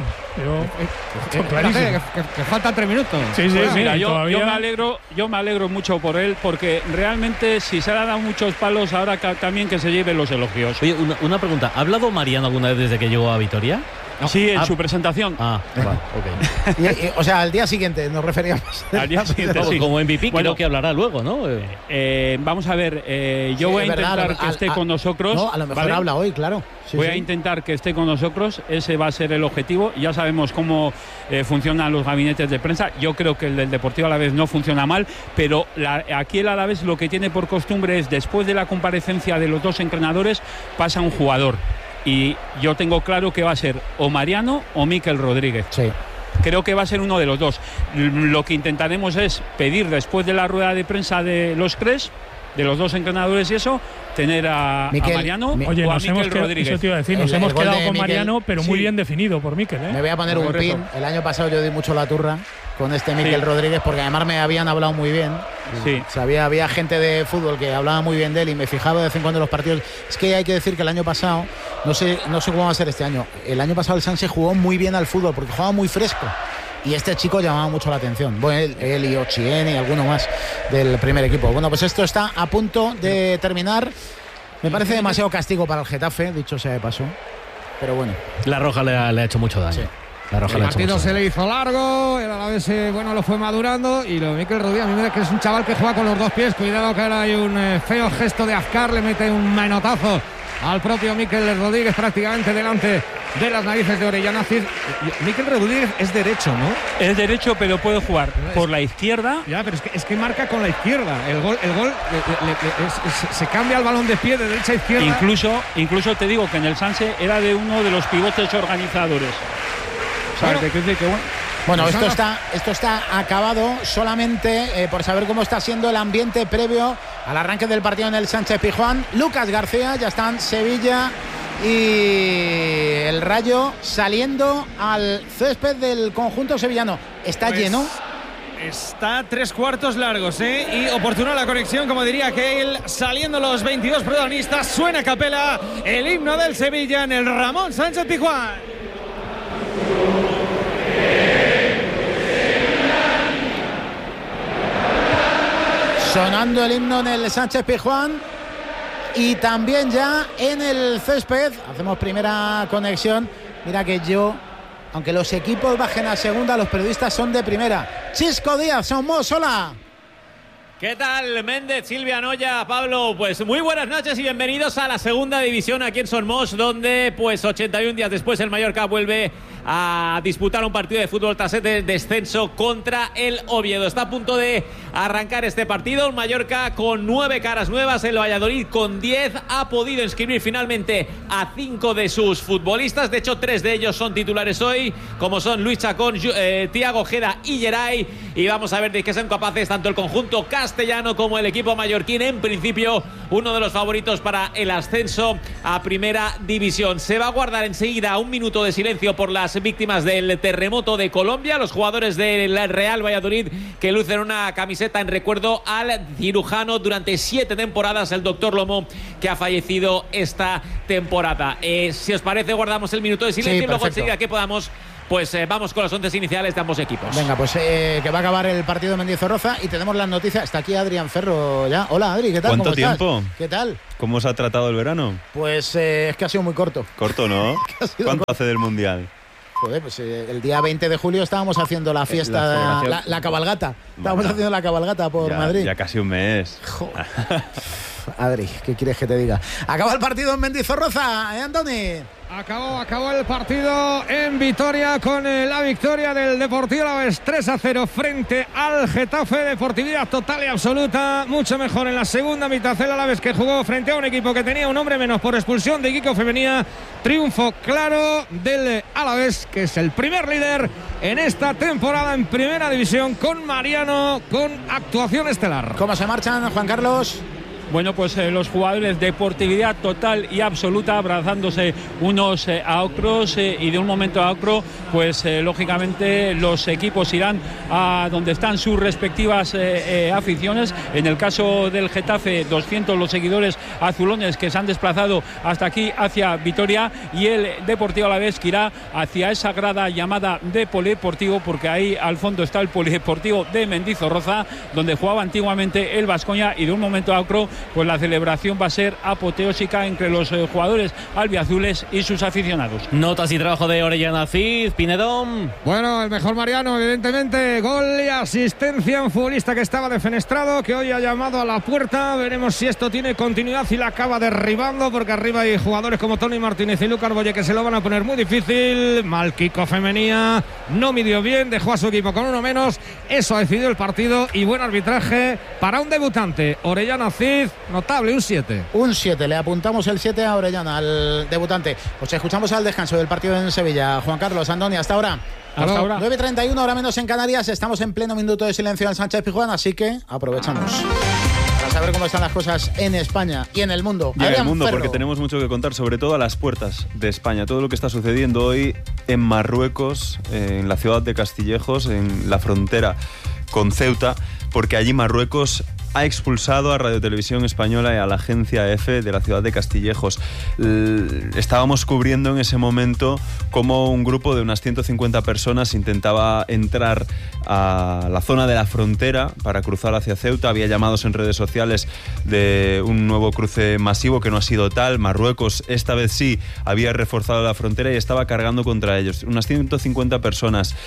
Que faltan 3 minutos. Sí, mira, yo me alegro mucho por él, porque realmente si se le han dado muchos palos, ahora también que se lleven los elogios. Oye, una pregunta, ¿ha hablado Mariano alguna vez desde que llegó a Vitoria? No. Sí, en su presentación. Vale, ok. O sea, al día siguiente nos referíamos. Al día siguiente, sí. Como MVP, creo que hablará luego, ¿no? Vamos a ver, yo voy a intentar que esté con nosotros. No, a lo mejor habla hoy, claro. Voy a intentar que esté con nosotros, ese va a ser el objetivo. Ya sabemos cómo funcionan los gabinetes de prensa. Yo creo que el del Deportivo Alavés no funciona mal, pero aquí el Alavés lo que tiene por costumbre es, después de la comparecencia de los dos entrenadores, pasa un jugador. Y yo tengo claro que va a ser o Mariano o Mikel Rodríguez. Sí. Creo que va a ser uno de los dos. Lo que intentaremos es pedir, después de la rueda de prensa de los tres, de los dos entrenadores y eso, tener a Mariano o a Mikel Rodríguez. Eso te iba a decir, nos hemos quedado con Mariano, pero muy bien definido por Mikel, ¿eh? Me voy a poner un pin. El año pasado yo di mucho la turra con Mikel Rodríguez, porque además me habían hablado muy bien. Sí. O sea, había gente de fútbol que hablaba muy bien de él y me fijaba de vez en cuando en los partidos. Es que hay que decir que el año pasado, no sé cómo va a ser este año, el año pasado el Sanse jugó muy bien al fútbol porque jugaba muy fresco. Y este chico llamaba mucho la atención. Bueno, él y Ochiene y alguno más del primer equipo. Bueno, pues esto está a punto de terminar. Me parece demasiado castigo para el Getafe, dicho sea de paso. Pero bueno. La roja le ha hecho mucho daño. Sí. El partido se le hizo largo, el Alavés lo fue madurando, y lo de Mikel Rodríguez, a mí me parece que es un chaval que juega con los dos pies. Cuidado que ahora hay un feo gesto de Azcar, le mete un manotazo al propio Mikel Rodríguez prácticamente delante de las narices de Orellana. Mikel Rodríguez es derecho, ¿no? Es derecho, pero puede jugar por la izquierda. Ya, pero es que marca con la izquierda. El gol se cambia el balón de pie de derecha a izquierda. Incluso te digo que en el Sanse era de uno de los pivotes organizadores. Bueno, esto está acabado. Solamente por saber cómo está siendo el ambiente previo al arranque del partido en el Sánchez Pizjuán. Lucas García, ya están Sevilla y El Rayo saliendo al césped del conjunto sevillano. Está lleno. Está 3/4 largos, y oportuna la conexión, como diría Keil. Saliendo los 22 protagonistas, suena a capela el himno del Sevilla en el Ramón Sánchez Pizjuán. Sonando el himno en el Sánchez Pizjuán y también ya en el césped. Hacemos primera conexión. Mira que aunque los equipos bajen a segunda, los periodistas son de primera. Chisco Díaz, Somos, hola. ¿Qué tal, Méndez, Silvia, Noya, Pablo? Pues muy buenas noches y bienvenidos a la segunda división aquí en Somos, donde pues 81 días después el Mallorca vuelve a disputar un partido de fútbol tras el descenso contra el Oviedo. Está a punto de arrancar este partido. Un Mallorca con 9 caras nuevas, el Valladolid con 10. Ha podido inscribir finalmente a 5 de sus futbolistas. De hecho, 3 de ellos son titulares hoy, como son Luis Chacón, Thiago Ojeda y Geray. Y vamos a ver de qué son capaces tanto el conjunto castellano como el equipo mallorquín. En principio, uno de los favoritos para el ascenso a primera división. Se va a guardar enseguida un minuto de silencio por las víctimas del terremoto de Colombia, los jugadores del Real Valladolid que lucen una camiseta en recuerdo al cirujano durante 7 temporadas, el doctor Lomo, que ha fallecido esta temporada. Si os parece, guardamos el minuto de silencio y luego enseguida que podamos, pues vamos con los 11 iniciales de ambos equipos. Venga, pues que va a acabar el partido de Mendizorroza y tenemos las noticias. Está aquí Adrián Ferro ya. Hola, Adri, ¿qué tal? ¿Cuánto tiempo? ¿Qué tal? ¿Cómo os ha tratado el verano? Pues es que ha sido muy corto. Corto, ¿no? ¿Cuánto hace del Mundial? Joder, pues el día 20 de julio estábamos haciendo la fiesta, la cabalgata. Estábamos haciendo la cabalgata por Madrid. Ya casi un mes. Adri, ¿qué quieres que te diga? Acaba el partido en Mendizorroza, Antoni? Acabó el partido en Vitoria con la victoria del Deportivo Alavés 3-0 frente al Getafe. Deportividad total y absoluta, mucho mejor en la segunda mitad el Alavés, que jugó frente a un equipo que tenía un hombre menos por expulsión de Kiko Femenía. Triunfo claro del Alavés, que es el primer líder en esta temporada en primera división, con Mariano con actuación estelar. ¿Cómo se marchan, Juan Carlos? Bueno, pues los jugadores, deportividad total y absoluta, abrazándose unos a otros, y de un momento a otro, pues lógicamente los equipos irán a donde están sus respectivas aficiones. En el caso del Getafe, 200 los seguidores azulones que se han desplazado hasta aquí, hacia Vitoria, y el Deportivo Alavés que irá hacia esa grada llamada de Polideportivo, porque ahí al fondo está el Polideportivo de Mendizorroza, donde jugaba antiguamente el Baskonia, y de un momento a otro pues la celebración va a ser apoteósica entre los jugadores albiazules y sus aficionados. Notas y trabajo de Orellana Cid, Pinedón. Bueno, el mejor Mariano, evidentemente. Gol y asistencia, un futbolista que estaba defenestrado, que hoy ha llamado a la puerta. Veremos si esto tiene continuidad y la acaba derribando, porque arriba hay jugadores como Tony Martínez y Lucas Boye que se lo van a poner muy difícil. Mal Kiko Femenía, no midió bien, dejó a su equipo con uno menos. Eso ha decidido el partido, y buen arbitraje para un debutante. Orellana Cid, notable, un 7. Un 7, le apuntamos el 7 a Orellana, al debutante. Pues escuchamos al descanso del partido en Sevilla. Juan Carlos, Andoni, hasta ahora. Hasta ahora. 9:31, ahora menos en Canarias. Estamos en pleno minuto de silencio en Sánchez Pizjuán, así que aprovechamos para saber cómo están las cosas en España y en el mundo. Y en el mundo, porque tenemos mucho que contar, sobre todo a las puertas de España. Todo lo que está sucediendo hoy en Marruecos, en la ciudad de Castillejos, en la frontera con Ceuta, porque allí Marruecos ha expulsado a Radio Televisión Española y a la agencia EFE de la ciudad de Castillejos. Estábamos cubriendo en ese momento cómo un grupo de unas 150 personas intentaba entrar a la zona de la frontera para cruzar hacia Ceuta. Había llamados en redes sociales de un nuevo cruce masivo, que no ha sido tal. Marruecos, esta vez sí, había reforzado la frontera y estaba cargando contra ellos. Unas 150 personas,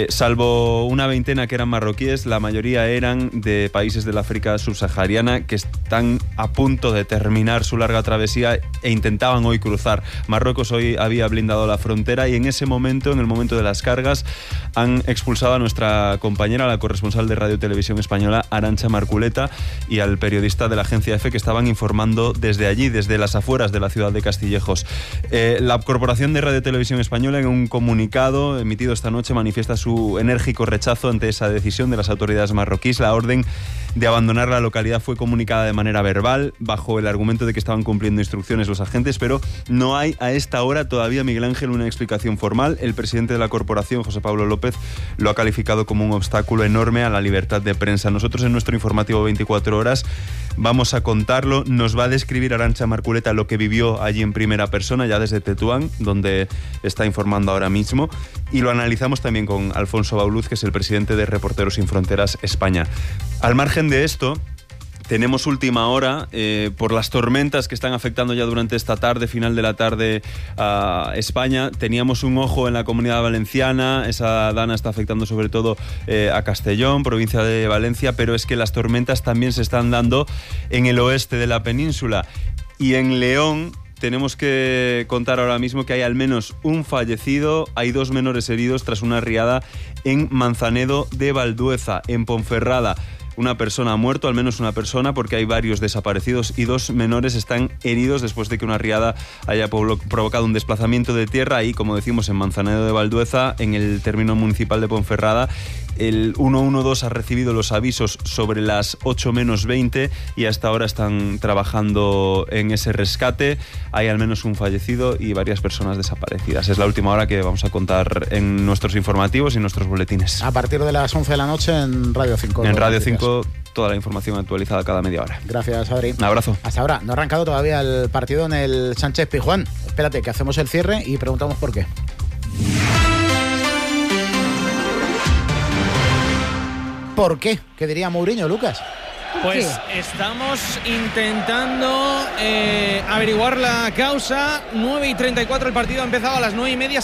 salvo una veintena que eran marroquíes, la mayoría eran de países del África subsahariana, que están a punto de terminar su larga travesía e intentaban hoy cruzar. Marruecos hoy había blindado la frontera, y en ese momento, en el momento de las cargas, han expulsado a nuestra compañera, la corresponsal de Radio Televisión Española, Arantxa Marculeta, y al periodista de la agencia EFE, que estaban informando desde allí, desde las afueras de la ciudad de Castillejos. La Corporación de Radio Televisión Española, en un comunicado emitido esta noche, manifiesta su enérgico rechazo ante esa decisión de las autoridades marroquíes. La orden de abandonar la localidad fue comunicada de manera verbal, bajo el argumento de que estaban cumpliendo instrucciones los agentes, pero no hay a esta hora todavía, Miguel Ángel, una explicación formal. El presidente de la corporación, José Pablo López, lo ha calificado como un obstáculo enorme a la libertad de prensa. Nosotros en nuestro informativo 24 horas vamos a contarlo. Nos va a describir Arantxa Marculeta lo que vivió allí en primera persona, ya desde Tetuán, donde está informando ahora mismo, y lo analizamos también con Alfonso Bauluz, que es el presidente de Reporteros Sin Fronteras España. Al margen de esto, tenemos última hora por las tormentas que están afectando ya durante esta tarde, final de la tarde, a España. Teníamos un ojo en la Comunidad Valenciana, esa dana está afectando sobre todo a Castellón, provincia de Valencia, pero es que las tormentas también se están dando en el oeste de la península. Y en León tenemos que contar ahora mismo que hay al menos un fallecido, hay 2 menores heridos tras una riada en Manzanedo de Valdueza, en Ponferrada. Una persona ha muerto, al menos una persona, porque hay varios desaparecidos y 2 menores están heridos después de que una riada haya provocado un desplazamiento de tierra ahí, como decimos, en Manzanedo de Valdueza, en el término municipal de Ponferrada. El 112 ha recibido los avisos sobre las 8 menos 20 y hasta ahora están trabajando en ese rescate. Hay al menos un fallecido y varias personas desaparecidas. Es la última hora que vamos a contar en nuestros informativos y nuestros boletines. A partir de las 11 de la noche en Radio 5. En Radio 5, toda la información actualizada cada media hora. Gracias, Adri. Un abrazo. Hasta ahora. No ha arrancado todavía el partido en el Sánchez Pizjuán. Espérate, que hacemos el cierre y preguntamos por qué. ¿Por qué? ¿Qué diría Mourinho, Lucas? Pues estamos intentando averiguar la causa. 9:34, el partido ha empezado a las 9:30.